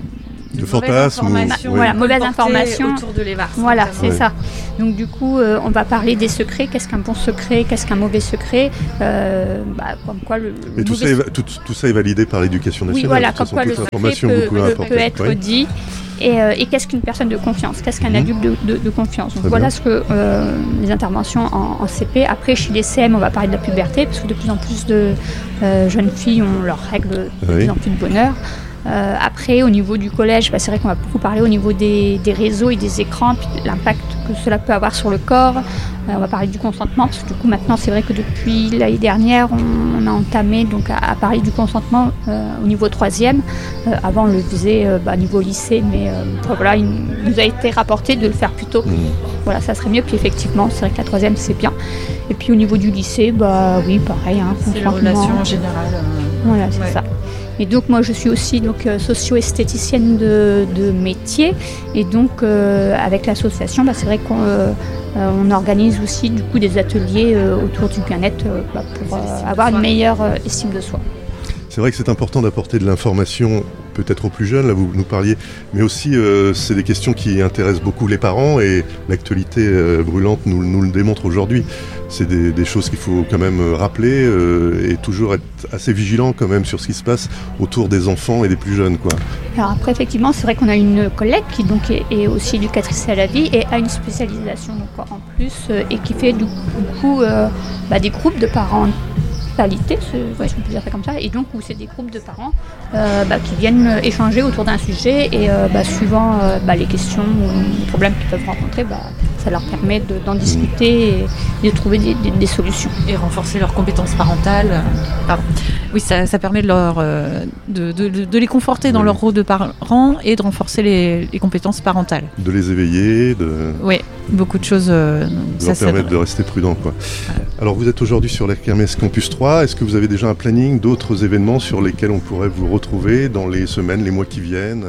de fantasmes. Ma- Oui. Voilà, mauvaise information. Autour de l'E-Vars. Voilà, c'est Ouais. ça. Donc du coup, euh, on va parler des secrets. Qu'est-ce qu'un bon secret? Qu'est-ce qu'un mauvais secret? euh, bah, Comme quoi le, le Et tout ça, mauvais est, va- tout, tout ça est validé par l'éducation Oui, nationale. voilà, de toute comme façon, quoi le toute secret information que peut, vous pouvez peut- apporter. peut être Oui. dit. Et, euh, et qu'est-ce qu'une personne de confiance? Qu'est-ce qu'un Mhm. adulte de, de- de confiance? Donc Très voilà bien. ce que euh, les interventions en, en C P. Après, chez les C M, on va parler de la puberté, parce que de plus en plus de euh, jeunes filles ont leurs règles de Oui. plus en plus de bonheur. Euh, après, au niveau du collège, bah, c'est vrai qu'on va beaucoup parler au niveau des, des réseaux et des écrans, puis l'impact que cela peut avoir sur le corps. Euh, on va parler du consentement, parce que du coup, maintenant, c'est vrai que depuis l'année dernière, on, on a entamé donc, à, à parler du consentement euh, au niveau troisième. Euh, avant, on le faisait euh, bah, niveau lycée, mais euh, voilà, il nous a été rapporté de le faire plus tôt. Mmh. Voilà, ça serait mieux. Puis effectivement, c'est vrai que la troisième, c'est bien. Et puis au niveau du lycée, bah oui, pareil. Hein, C'est la consentement. relation en général. euh, Voilà, c'est Ouais. ça. Et donc moi je suis aussi donc euh, socio-esthéticienne de, de métier et donc euh, avec l'association bah, c'est vrai qu'on euh, euh, on organise aussi du coup des ateliers euh, autour du bien-être euh, bah, pour euh, avoir une meilleure euh, estime de soi. C'est vrai que c'est important d'apporter de l'information peut-être aux plus jeunes, là vous nous parliez, mais aussi euh, c'est des questions qui intéressent beaucoup les parents et l'actualité euh, brûlante nous, nous le démontre aujourd'hui. C'est des, des choses qu'il faut quand même rappeler euh, et toujours être assez vigilant quand même sur ce qui se passe autour des enfants et des plus jeunes, quoi. Alors après effectivement c'est vrai qu'on a une collègue qui donc est, est aussi éducatrice à la vie et a une spécialisation donc, en plus euh, et qui fait du coup euh, bah, des groupes de parents. Parentalité, ouais, je peux dire ça comme ça, et donc où c'est des groupes de parents euh, bah, qui viennent échanger autour d'un sujet et euh, bah, suivant euh, bah, les questions ou les problèmes qu'ils peuvent rencontrer, bah, ça leur permet de, d'en discuter et, et de trouver des, des, des solutions. Et renforcer leurs compétences parentales. Pardon. Oui, ça, ça permet de, leur, euh, de, de, de les conforter dans Oui. leur rôle de parents et de renforcer les, les compétences parentales. De les éveiller, de, Oui, beaucoup de choses. Euh, de ça, leur ça- permettre de rester prudents, quoi. Alors vous êtes aujourd'hui sur la Kermesse Campus trois, est-ce que vous avez déjà un planning d'autres événements sur lesquels on pourrait vous retrouver dans les semaines, les mois qui viennent?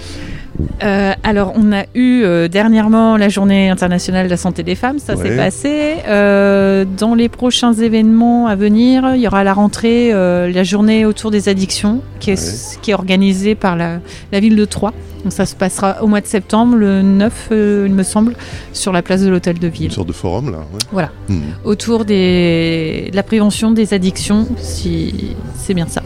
Euh, alors, on a eu euh, dernièrement la Journée internationale de la santé des femmes, ça Ouais. s'est passé. Euh, dans les prochains événements à venir, il y aura à la rentrée euh, la journée autour des addictions, qui est, Ouais. qui est organisée par la, la ville de Troyes. Donc, ça se passera au mois de septembre, le neuf, euh, il me semble, sur la place de l'Hôtel de Ville. Une sorte de forum, là, ouais. Voilà, Hmm. autour des, de la prévention des addictions, si c'est bien ça.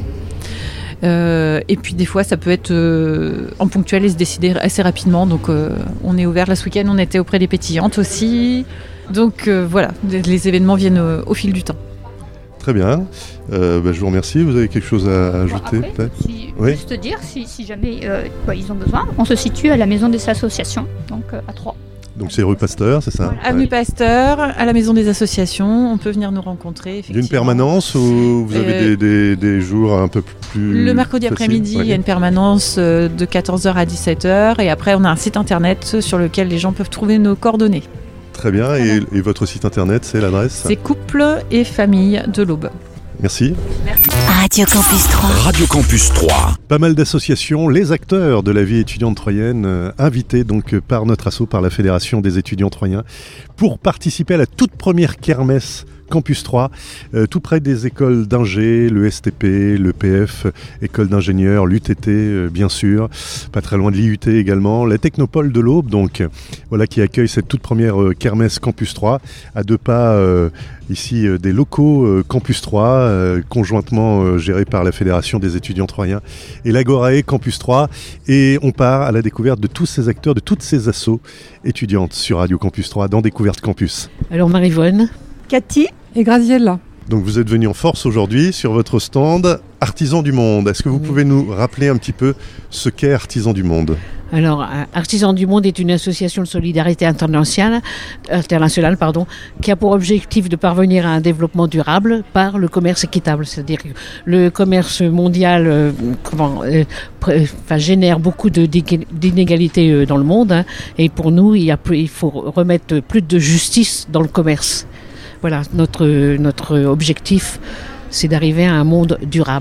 Euh, et puis des fois ça peut être euh, en ponctuel et se décider assez rapidement, donc euh, on est ouvert là ce week-end, on était auprès des pétillantes aussi, donc euh, voilà, les, les événements viennent au, au fil du temps. Très bien, euh, bah, je vous remercie, vous avez quelque chose à Bon, ajouter après, peut-être? si, Oui. Juste dire, si, si jamais euh, quoi, ils ont besoin, on se situe à la maison des associations, donc euh, à Troyes. Donc c'est rue Pasteur, c'est ça? Avenue Ouais. Pasteur, à la maison des associations, on peut venir nous rencontrer. Il y a effectivement. une permanence ou vous avez Euh, des, des, des jours un peu plus... Le mercredi faciles? après-midi, Ouais. il y a une permanence euh, de quatorze heures à dix-sept heures, et après on a un site internet sur lequel les gens peuvent trouver nos coordonnées. Très bien, et, et votre site internet, c'est l'adresse? C'est Couple et Famille de l'Aube. Merci. Radio Campus trois. Radio Campus trois. Pas mal d'associations, les acteurs de la vie étudiante troyenne, euh, invités donc euh, par notre asso, par la Fédération des étudiants troyens, pour participer à la toute première kermesse Campus trois, euh, tout près des écoles d'ingé, le S T P, le P F, école d'ingénieurs, l'U T T euh, bien sûr, pas très loin de l'I U T également, la Technopole de l'Aube, donc euh, voilà qui accueille cette toute première euh, kermesse Campus trois, à deux pas euh, ici euh, des locaux euh, Campus trois, euh, conjointement euh, gérés par la Fédération des étudiants troyens et l'Agorae Campus trois, et on part à la découverte de tous ces acteurs, de toutes ces assos étudiantes sur Radio Campus trois dans Découverte Campus. Alors Marie-Voine, Cathy et Graziella. Donc vous êtes venus en force aujourd'hui sur votre stand Artisans du Monde. Est-ce que vous pouvez nous rappeler un petit peu ce qu'est Artisans du Monde ? Alors, Artisans du Monde est une association de solidarité internationale, internationale pardon, qui a pour objectif de parvenir à un développement durable par le commerce équitable. C'est-à-dire que le commerce mondial euh, comment, euh, pré, enfin, génère beaucoup de, d'inégalités euh, dans le monde. Hein, et pour nous, il, y a plus, il faut remettre plus de justice dans le commerce. Voilà, notre, notre objectif, c'est d'arriver à un monde durable.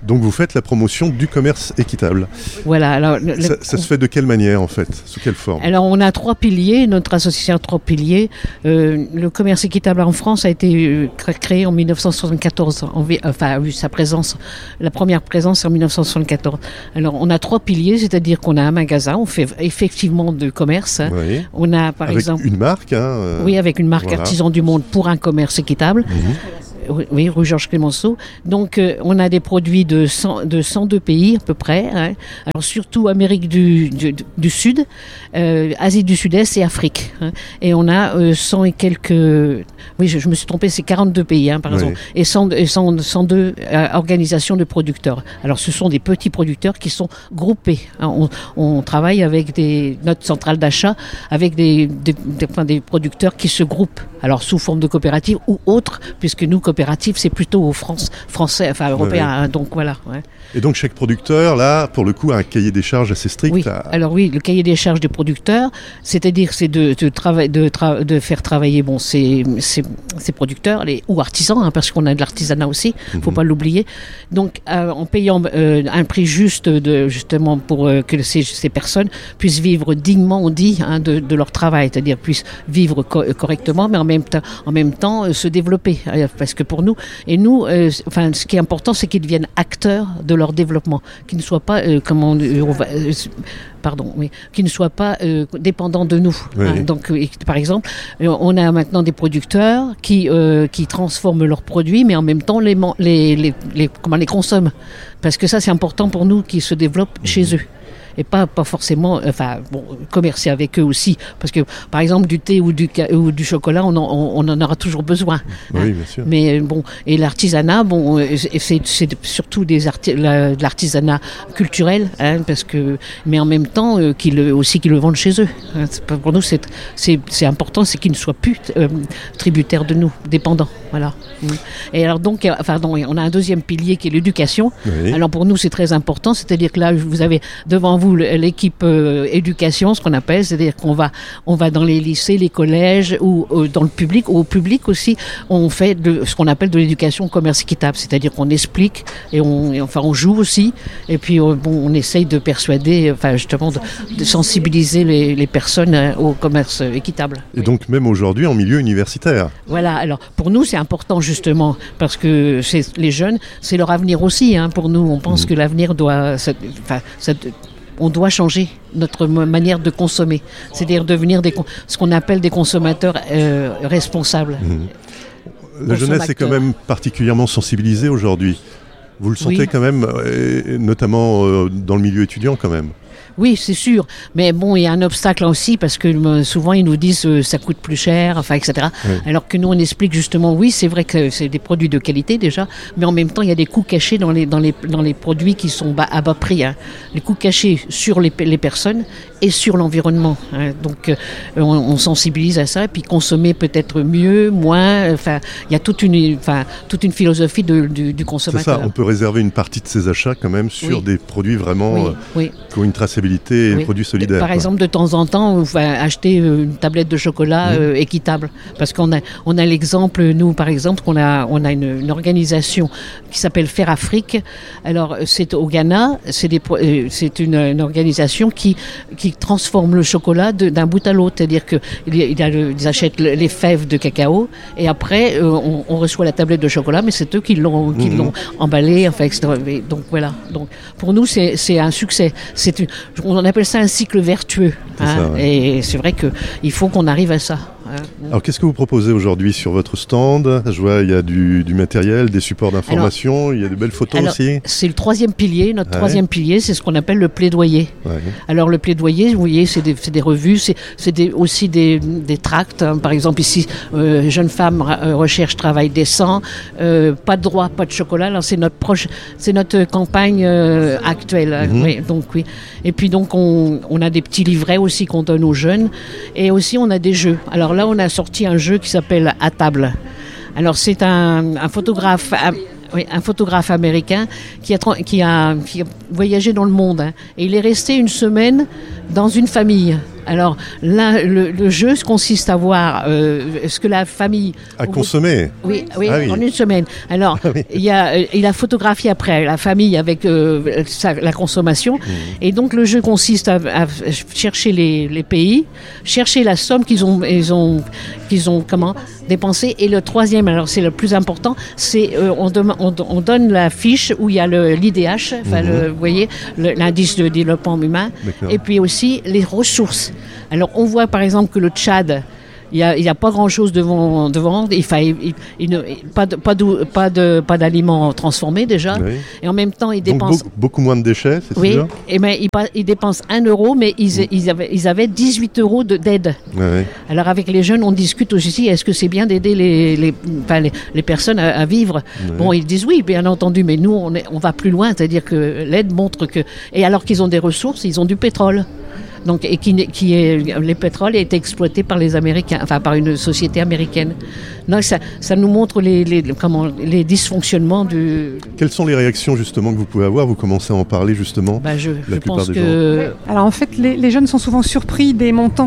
Donc vous faites la promotion du commerce équitable. Voilà. Alors, le, ça, ça se fait de quelle manière en fait? Sous quelle forme? Alors on a trois piliers, notre association a trois piliers. Euh, le commerce équitable en France a été euh, créé en dix-neuf cent soixante-quatorze, en, enfin a eu sa présence, la première présence en dix-neuf cent soixante-quatorze. Alors on a trois piliers, c'est-à-dire qu'on a un magasin, on fait effectivement de commerce. Oui. On a par avec exemple une marque. Hein, euh, oui, avec une marque voilà. Artisans du Monde pour un commerce équitable. Mmh. Oui, rue Georges Clemenceau. Donc, euh, on a des produits de, cent, de cent deux pays à peu près. Hein. Alors, surtout Amérique du, du, du Sud, euh, Asie du Sud-Est et Afrique. Hein. Et on a euh, cent et quelques... Oui, je, je me suis trompée, c'est quarante-deux pays, hein, par oui. exemple. Et cent, cent, cent deux euh, organisations de producteurs. Alors, ce sont des petits producteurs qui sont groupés. Hein. On, on travaille avec des, notre centrale d'achat, avec des, des, des, enfin, des producteurs qui se groupent. Alors, sous forme de coopérative ou autre, puisque nous, coopérative, c'est plutôt aux France, français, enfin européens. Ouais, ouais. Hein, donc voilà. Ouais. Et donc chaque producteur, là, pour le coup, a un cahier des charges assez strict. Oui. À... Alors oui, le cahier des charges du producteur, c'est-à-dire c'est de de, trava- de, tra- de faire travailler bon ces ces, ces producteurs, les ou artisans, hein, parce qu'on a de l'artisanat aussi, faut mm-hmm. pas l'oublier. Donc euh, en payant euh, un prix juste de justement pour euh, que ces ces personnes puissent vivre dignement, on dit, hein, de de leur travail, c'est-à-dire puissent vivre co- correctement, mais en même temps en même temps euh, se développer, euh, parce que pour nous et nous, euh, enfin ce qui est important, c'est qu'ils deviennent acteurs de leur développement, qu'ils ne soient pas euh, comment euh, on va, euh, pardon, oui, qu'ils ne soient pas euh, dépendants de nous. Oui. Hein. Donc, euh, par exemple, euh, on a maintenant des producteurs qui euh, qui transforment leurs produits, mais en même temps les les les, les comment les consomment, parce que ça c'est important pour nous qu'ils se développent mmh. chez eux. Et pas pas forcément, enfin bon, commercer avec eux aussi, parce que par exemple du thé ou du ou du chocolat, on en, on en aura toujours besoin. Oui, hein. bien sûr. Mais bon, et l'artisanat, bon, c'est, c'est surtout des arti- la, de l'artisanat culturel, hein, parce que, mais en même temps, euh, qu'ils aussi qu'ils le vendent chez eux. Hein. Pour nous, c'est c'est c'est important, c'est qu'ils ne soient plus euh, tributaires de nous, dépendants. Voilà. Et alors donc, enfin, donc, on a un deuxième pilier qui est l'éducation. Oui. Alors pour nous, c'est très important, c'est-à-dire que là, vous avez devant vous l'équipe euh, éducation, ce qu'on appelle, c'est-à-dire qu'on va, on va dans les lycées, les collèges ou euh, dans le public, ou au public aussi, on fait de, ce qu'on appelle de l'éducation commerce équitable, c'est-à-dire qu'on explique et on, et enfin on joue aussi, et puis euh, bon, on essaye de persuader, enfin justement de, de sensibiliser les, les personnes euh, au commerce équitable. Et oui. Donc même aujourd'hui en milieu universitaire. Voilà. Alors pour nous c'est important justement parce que c'est, les jeunes, c'est leur avenir aussi. Hein, pour nous, on pense mmh. que l'avenir doit, ça, enfin, ça, on doit changer notre manière de consommer, c'est-à-dire devenir des, ce qu'on appelle des consommateurs euh, responsables. Mmh. La jeunesse est quand même particulièrement sensibilisée aujourd'hui. Vous le sentez oui. quand même, et notamment euh, dans le milieu étudiant quand même. Oui, c'est sûr. Mais bon, il y a un obstacle aussi parce que euh, souvent ils nous disent euh, ça coûte plus cher, enfin, et cetera. Oui. Alors que nous on explique justement, oui, c'est vrai que c'est des produits de qualité déjà, mais en même temps il y a des coûts cachés dans les dans les dans les produits qui sont bas, à bas prix. Hein. Les coûts cachés sur les les personnes et sur l'environnement. Hein. Donc euh, on, on sensibilise à ça et puis consommer peut-être mieux, moins. Enfin, il y a toute une enfin toute une philosophie de, du, du consommateur. C'est ça. On peut réserver une partie de ses achats quand même sur oui. des produits vraiment oui. Euh, oui. qui ont une traçabilité. Et oui. produits solidaires. Par quoi. exemple, de temps en temps, on va acheter une tablette de chocolat mmh. euh, équitable, parce qu'on a, on a l'exemple, nous par exemple, qu'on a, on a une, une organisation qui s'appelle Faire Afrique. Alors c'est au Ghana, c'est, des, c'est une, une organisation qui qui transforme le chocolat de, d'un bout à l'autre, c'est-à-dire que il y a le, ils achètent les fèves de cacao et après euh, on, on reçoit la tablette de chocolat, mais c'est eux qui l'ont qui mmh. l'ont emballé, enfin et cetera. Donc voilà. Donc pour nous c'est c'est un succès. C'est une On appelle ça un cycle vertueux. Hein, ça, ouais. Et c'est vrai qu'il faut qu'on arrive à ça. Alors qu'est-ce que vous proposez aujourd'hui sur votre stand ? Je vois il y a du, du matériel, des supports d'information, alors, il y a de belles photos alors, aussi. C'est le troisième pilier, notre ouais. troisième pilier, c'est ce qu'on appelle le plaidoyer. Ouais. Alors le plaidoyer, vous voyez, c'est des, c'est des revues, c'est, c'est des, aussi des, des tracts. Hein. Par exemple ici, euh, jeune femme euh, recherche travail décent, euh, pas de droit, pas de chocolat. Alors c'est notre proche, c'est notre campagne euh, actuelle. Mm-hmm. Oui, donc oui. Et puis donc on, on a des petits livrets aussi qu'on donne aux jeunes, et aussi on a des jeux. Alors là on a sorti un jeu qui s'appelle À table. Alors c'est un, un photographe, un, oui, un photographe américain qui a, qui a, qui a voyagé dans le monde, hein, et il est resté une semaine dans une famille. Alors là, le, le jeu consiste à voir euh, ce que la famille... À consommer. Oui, oui, ah, oui. en une semaine. Alors, ah, oui. il, y a, il a photographié après la famille avec euh, sa, la consommation. Mmh. Et donc, le jeu consiste à, à chercher les, les pays, chercher la somme qu'ils ont, ils ont, qu'ils ont comment, dépensé. Et le troisième, alors c'est le plus important, c'est euh, on, dem- on, on donne la fiche où il y a le, l'I D H, enfin, mmh. le, vous voyez, le, l'indice de développement humain. D'accord. Et puis aussi les ressources. Alors, on voit par exemple que le Tchad, il n'y a, il y a pas grand-chose devant, devant il, il, il, il ne, pas, de, pas, de, pas, de, pas d'aliments transformés déjà, oui. Et en même temps, ils Donc dépensent... Beaucoup, beaucoup moins de déchets, c'est oui, sûr. Et ben, ils, ils dépensent un euro, mais ils, mmh. ils, avaient, ils avaient dix-huit euros de, d'aide. Oui, oui. Alors, avec les jeunes, on discute aussi, est-ce que c'est bien d'aider les, les, enfin, les, les personnes à, à vivre oui. Bon, ils disent oui, bien entendu, mais nous, on, est, on va plus loin, c'est-à-dire que l'aide montre que... Et alors qu'ils ont des ressources, ils ont du pétrole. Donc, et qui, qui est, les pétroles est exploité par les Américains, enfin par une société américaine. Donc ça, ça nous montre les, les, comment, les dysfonctionnements du... Quelles sont les réactions justement que vous pouvez avoir ? Vous commencez à en parler justement bah je, la je plupart pense des que... gens. Alors en fait, les, les jeunes sont souvent surpris des montants.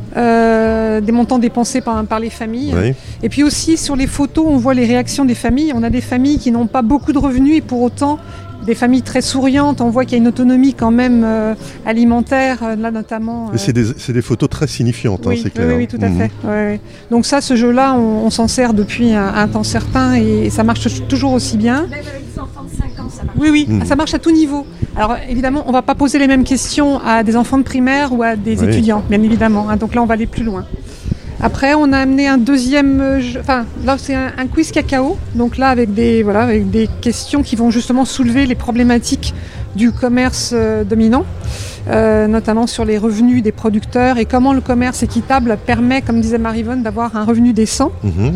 Euh, des montants dépensés par, par les familles. Oui. Et puis aussi sur les photos, on voit les réactions des familles. On a des familles qui n'ont pas beaucoup de revenus et pour autant... Des familles très souriantes, on voit qu'il y a une autonomie quand même euh, alimentaire, euh, là notamment. Euh... Et c'est des, c'est des photos très signifiantes, oui, hein, c'est clair. Oui, oui, tout à mmh. fait. Ouais, ouais. Donc ça, ce jeu-là, on, on s'en sert depuis un, un temps certain et ça marche toujours aussi bien. Même avec des enfants de cinq ans, ça marche. Oui, oui, mmh. ça marche à tout niveau. Alors évidemment, on ne va pas poser les mêmes questions à des enfants de primaire ou à des oui. étudiants, bien évidemment. Hein, donc là, on va aller plus loin. Après, on a amené un deuxième jeu, enfin là c'est un, un quiz cacao, donc là avec des, voilà, avec des questions qui vont justement soulever les problématiques du commerce euh, dominant, euh, notamment sur les revenus des producteurs et comment le commerce équitable permet, comme disait Maryvonne, d'avoir un revenu décent. Mmh.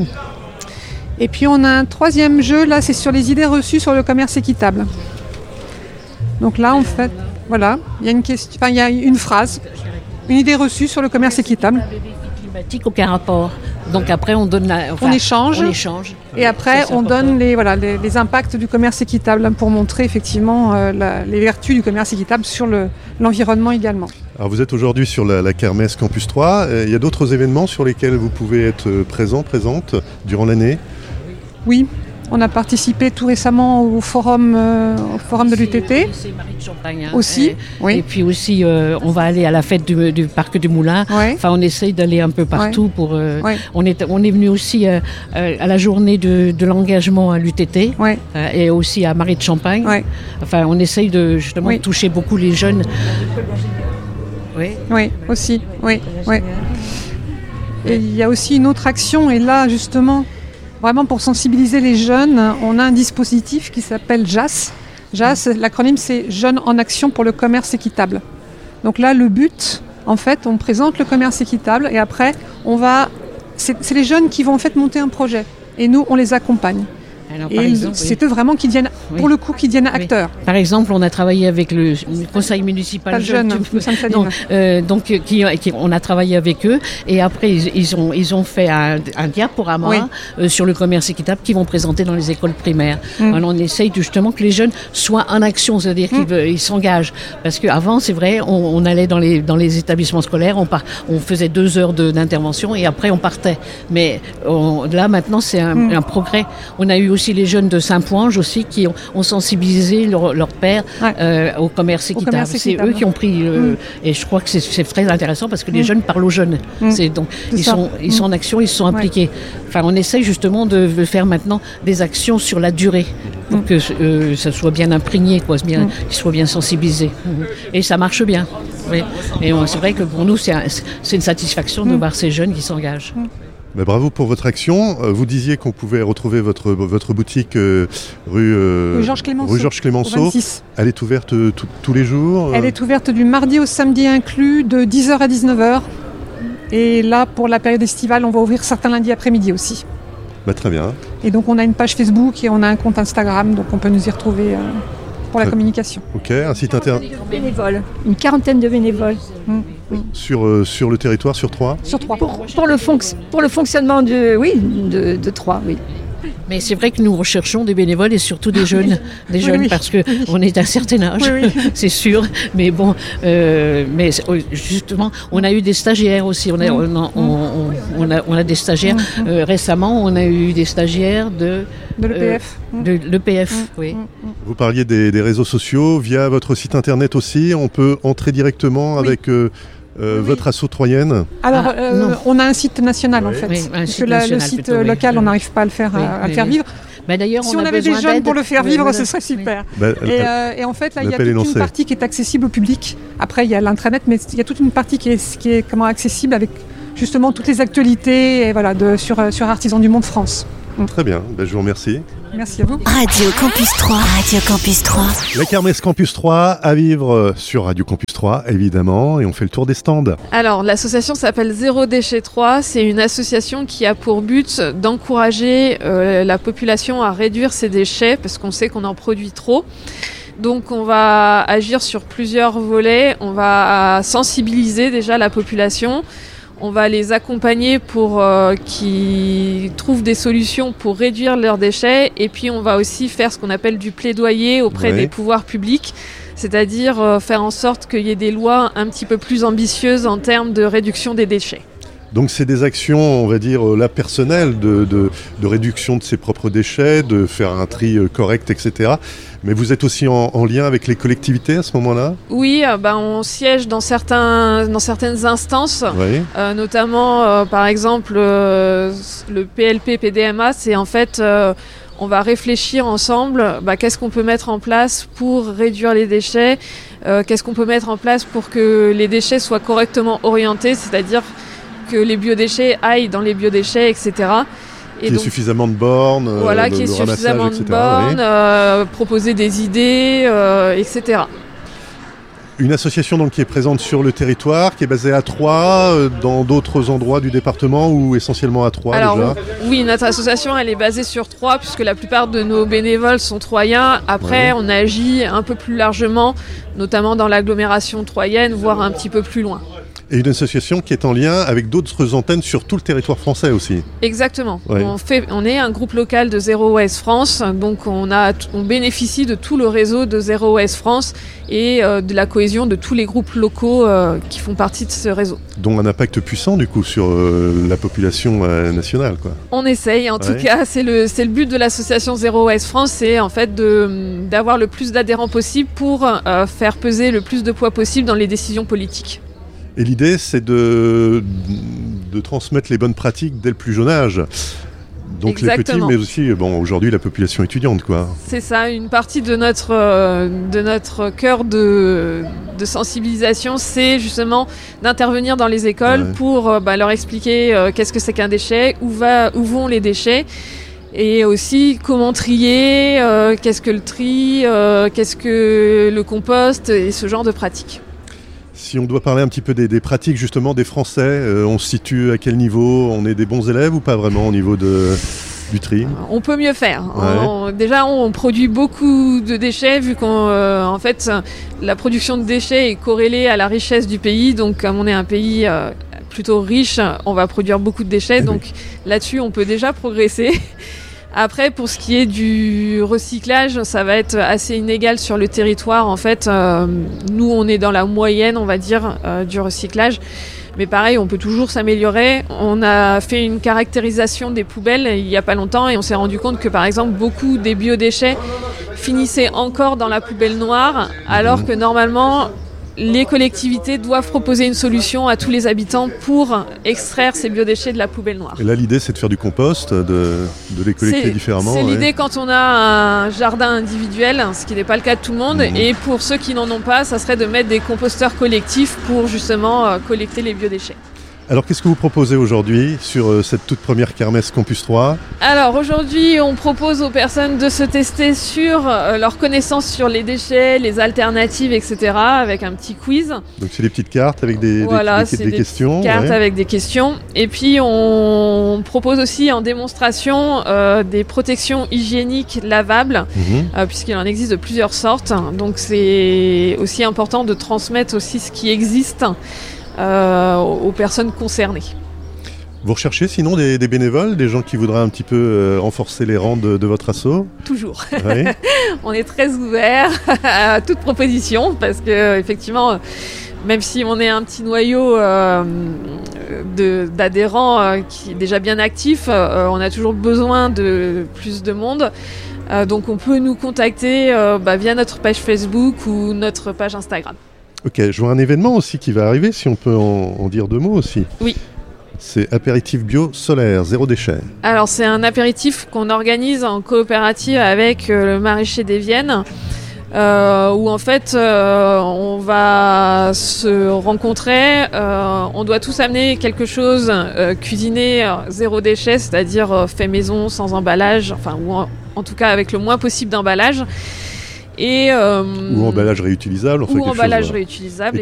Et puis on a un troisième jeu, là c'est sur les idées reçues sur le commerce équitable. Donc là en fait, voilà, il y a une question, enfin il y a une phrase, une idée reçue sur le commerce équitable. Aucun rapport. Donc après on donne la, enfin, on échange, on échange et après on donne les voilà les, les impacts du commerce équitable pour montrer effectivement euh, la, les vertus du commerce équitable sur le, l'environnement également. Alors vous êtes aujourd'hui sur la, la Kermesse Campus trois. Euh, il y a d'autres événements sur lesquels vous pouvez être présent, présente durant l'année ? Oui. On a participé tout récemment au forum, euh, au forum de l'U T T. C'est Marie de Champagne. Hein. Aussi, et, oui. Et puis aussi, euh, on va aller à la fête du, du parc du Moulin. Ouais. Enfin, on essaye d'aller un peu partout. Ouais. Pour. Euh, ouais. On est, on est venu aussi euh, à la journée de, de l'engagement à l'U T T ouais. euh, et aussi à Marie de Champagne. Ouais. Enfin, on essaye de justement oui. toucher beaucoup les jeunes. Oui. Oui, aussi. Oui. Oui. Et il y a aussi une autre action, et là justement. Vraiment pour sensibiliser les jeunes, on a un dispositif qui s'appelle J A S. J A S, l'acronyme c'est Jeunes en action pour le commerce équitable. Donc là, le but, en fait, on présente le commerce équitable et après, on va, c'est, c'est les jeunes qui vont en fait monter un projet et nous, on les accompagne. Alors, et exemple, c'est eux oui. vraiment qui deviennent, oui. pour le coup, qui deviennent acteurs. Oui. Par exemple, on a travaillé avec le conseil municipal Pas jeune, jeune non, euh, donc qui, qui, on a travaillé avec eux et après ils, ils ont ils ont fait un, un diaporama oui. euh, sur le commerce équitable qu'ils vont présenter dans les écoles primaires. Mm. Alors, on essaye justement que les jeunes soient en action, c'est-à-dire mm. qu'ils ils s'engagent. Parce qu'avant, c'est vrai, on, on allait dans les dans les établissements scolaires, on part, on faisait deux heures de, d'intervention et après on partait. Mais on, là maintenant, c'est un, mm. un progrès. On a eu aussi les jeunes de Saint-Poinge aussi qui ont, ont sensibilisé leur, leur père ouais. euh, au commerce équitable. Au commerce équitable. C'est eux qui ont pris euh, mmh. et je crois que c'est, c'est très intéressant parce que mmh. les jeunes parlent aux jeunes. Mmh. C'est donc c'est ils ça. sont ils mmh. sont en action, ils se sont impliqués. Ouais. Enfin, on essaye justement de, de faire maintenant des actions sur la durée pour mmh. que euh, ça soit bien imprégné, quoi, bien, mmh. qu'ils soient bien sensibilisés. Mmh. Et ça marche bien. Oui. Et on, c'est vrai que pour nous c'est, un, c'est une satisfaction mmh. de voir ces jeunes qui s'engagent. Mmh. Mais bravo pour votre action. Vous disiez qu'on pouvait retrouver votre, votre boutique euh, rue, euh, rue Georges Clémenceau. Rue Georges Clémenceau. Elle est ouverte euh, t- tous les jours. Elle est ouverte du mardi au samedi inclus, de dix heures à dix-neuf heures. Et là, pour la période estivale, on va ouvrir certains lundis après-midi aussi. Bah, très bien. Et donc, on a une page Facebook et on a un compte Instagram, donc on peut nous y retrouver euh, pour la très communication. Ok, un site internet. Bénévoles, une quarantaine de bénévoles. Mmh. Oui. Sur, euh, sur le territoire, sur Troyes ? Sur Troyes. Pour, pour, le fonc- pour le fonctionnement de, oui, de, de Troyes, oui. Mais c'est vrai que nous recherchons des bénévoles et surtout des jeunes, des jeunes oui, oui. parce que oui. on est d'un certain âge, oui, oui. c'est sûr. Mais bon, euh, mais justement, on a eu des stagiaires aussi. On a, on a, on, on a, on a des stagiaires. Euh, récemment, on a eu des stagiaires de de l'E P F. Euh, de l'E P F, oui. Vous parliez des, des réseaux sociaux via votre site internet aussi. On peut entrer directement oui. avec. Euh, Euh, oui. Votre asso troyenne. Alors, ah, euh, on a un site national oui. en fait. Oui, parce que la, le site plutôt, local, oui. on n'arrive pas à le faire, oui, à, à oui, faire oui. vivre. Bah d'ailleurs, si on, on a avait des jeunes d'aide. pour le faire oui, vivre, voilà. ce serait super. Oui. Bah, et, euh, et en fait, là, il y a toute une partie qui est accessible au public. Après, il y a l'intranet, mais il y a toute une partie qui est, qui est comment, accessible avec justement toutes les actualités et, voilà, de, sur, sur Artisans du Monde France. Très bien, ben, je vous remercie. Merci à vous. Radio Campus trois. Radio Campus trois. La Kermesse Campus trois à vivre sur Radio Campus trois, évidemment, et on fait le tour des stands. Alors, l'association s'appelle Zéro Déchet trois. C'est une association qui a pour but d'encourager euh, la population à réduire ses déchets, parce qu'on sait qu'on en produit trop. Donc, on va agir sur plusieurs volets. On va sensibiliser déjà la population. On va les accompagner pour euh, qu'ils trouvent des solutions pour réduire leurs déchets. Et puis, on va aussi faire ce qu'on appelle du plaidoyer auprès ouais. des pouvoirs publics, c'est-à-dire euh, faire en sorte qu'il y ait des lois un petit peu plus ambitieuses en termes de réduction des déchets. Donc c'est des actions, on va dire, là, personnelles, de, de, de réduction de ses propres déchets, de faire un tri correct, et cetera. Mais vous êtes aussi en, en lien avec les collectivités à ce moment-là ? Oui, euh, bah, on siège dans, certains, dans certaines instances, oui. euh, notamment, euh, par exemple, euh, le P L P P D M A, c'est en fait... Euh, on va réfléchir ensemble, bah, qu'est-ce qu'on peut mettre en place pour réduire les déchets, euh, qu'est-ce qu'on peut mettre en place pour que les déchets soient correctement orientés, c'est-à-dire que les biodéchets aillent dans les biodéchets, et cetera. Qu'il y ait suffisamment de bornes, voilà, le, qu'il y ait le suffisamment de et cetera, bornes, oui. euh, proposer des idées, euh, et cetera. Une association donc qui est présente sur le territoire, qui est basée à Troyes, euh, dans d'autres endroits du département ou essentiellement à Troyes Alors, déjà ? Oui, notre association elle est basée sur Troyes puisque la plupart de nos bénévoles sont troyens. Après, ouais. on agit un peu plus largement, notamment dans l'agglomération troyenne, voire un petit peu plus loin. Et une association qui est en lien avec d'autres antennes sur tout le territoire français aussi. Exactement. Ouais. On, fait, on est un groupe local de Zero Waste France, donc on, a, on bénéficie de tout le réseau de Zero Waste France et euh, de la cohésion de tous les groupes locaux euh, qui font partie de ce réseau. Donc un impact puissant du coup sur euh, la population euh, nationale, quoi. On essaye, en ouais. tout cas, c'est le, c'est le but de l'association Zero Waste France, c'est en fait de, d'avoir le plus d'adhérents possible pour euh, faire peser le plus de poids possible dans les décisions politiques. Et l'idée, c'est de, de transmettre les bonnes pratiques dès le plus jeune âge. Donc Exactement. Les petits, mais aussi bon, aujourd'hui la population étudiante, quoi. C'est ça, une partie de notre, euh, de notre cœur de, de sensibilisation, c'est justement d'intervenir dans les écoles ouais. pour euh, bah, leur expliquer euh, qu'est-ce que c'est qu'un déchet, où, va, où vont les déchets. Et aussi comment trier, euh, qu'est-ce que le tri, euh, qu'est-ce que le compost et ce genre de pratiques. Si on doit parler un petit peu des, des pratiques justement des Français, euh, on se situe à quel niveau ? On est des bons élèves ou pas vraiment au niveau de, du tri ? On peut mieux faire. Ouais. On, déjà, on produit beaucoup de déchets vu qu'en euh, fait, la production de déchets est corrélée à la richesse du pays. Donc, comme on est un pays euh, plutôt riche, on va produire beaucoup de déchets. Donc oui. Là-dessus, on peut déjà progresser. Après, pour ce qui est du recyclage, ça va être assez inégal sur le territoire. En fait, euh, nous, on est dans la moyenne, on va dire, euh, du recyclage. Mais pareil, on peut toujours s'améliorer. On a fait une caractérisation des poubelles il n'y a pas longtemps et on s'est rendu compte que, par exemple, beaucoup des biodéchets finissaient encore dans la poubelle noire, alors que normalement, les collectivités doivent proposer une solution à tous les habitants pour extraire ces biodéchets de la poubelle noire. Et là, l'idée, c'est de faire du compost, de, de les collecter c'est, différemment. C'est ouais. l'idée quand on a un jardin individuel, ce qui n'est pas le cas de tout le monde. Mmh. Et pour ceux qui n'en ont pas, ça serait de mettre des composteurs collectifs pour justement euh, collecter les biodéchets. Alors, qu'est-ce que vous proposez aujourd'hui sur euh, cette toute première Kermesse Campus trois ? Alors, aujourd'hui, on propose aux personnes de se tester sur euh, leur connaissance sur les déchets, les alternatives, et cetera, avec un petit quiz. Donc, c'est des petites cartes avec des, voilà, des, des, des, des des questions. cartes ouais. avec des questions. Et puis, on propose aussi en démonstration euh, des protections hygiéniques lavables, mmh. euh, puisqu'il en existe de plusieurs sortes. Donc, c'est aussi important de transmettre aussi ce qui existe Euh, aux personnes concernées. Vous recherchez sinon des, des bénévoles, des gens qui voudraient un petit peu euh, renforcer les rangs de, de votre asso? Toujours. Oui. On est très ouvert à toute proposition parce que effectivement, même si on est un petit noyau euh, de, d'adhérents euh, qui est déjà bien actif, euh, on a toujours besoin de plus de monde. Euh, donc on peut nous contacter euh, bah, via notre page Facebook ou notre page Instagram. Ok, je vois un événement aussi qui va arriver, si on peut en, en dire deux mots aussi. Oui. C'est apéritif bio solaire, zéro déchet. Alors c'est un apéritif qu'on organise en coopérative avec euh, le maraîcher des Viennes, euh, où en fait euh, on va se rencontrer, euh, on doit tous amener quelque chose euh, cuisiné euh, zéro déchet, c'est-à-dire euh, fait maison, sans emballage, enfin ou en, en tout cas avec le moins possible d'emballage. Et, euh, ou emballage réutilisable. Ou emballage chose, réutilisable.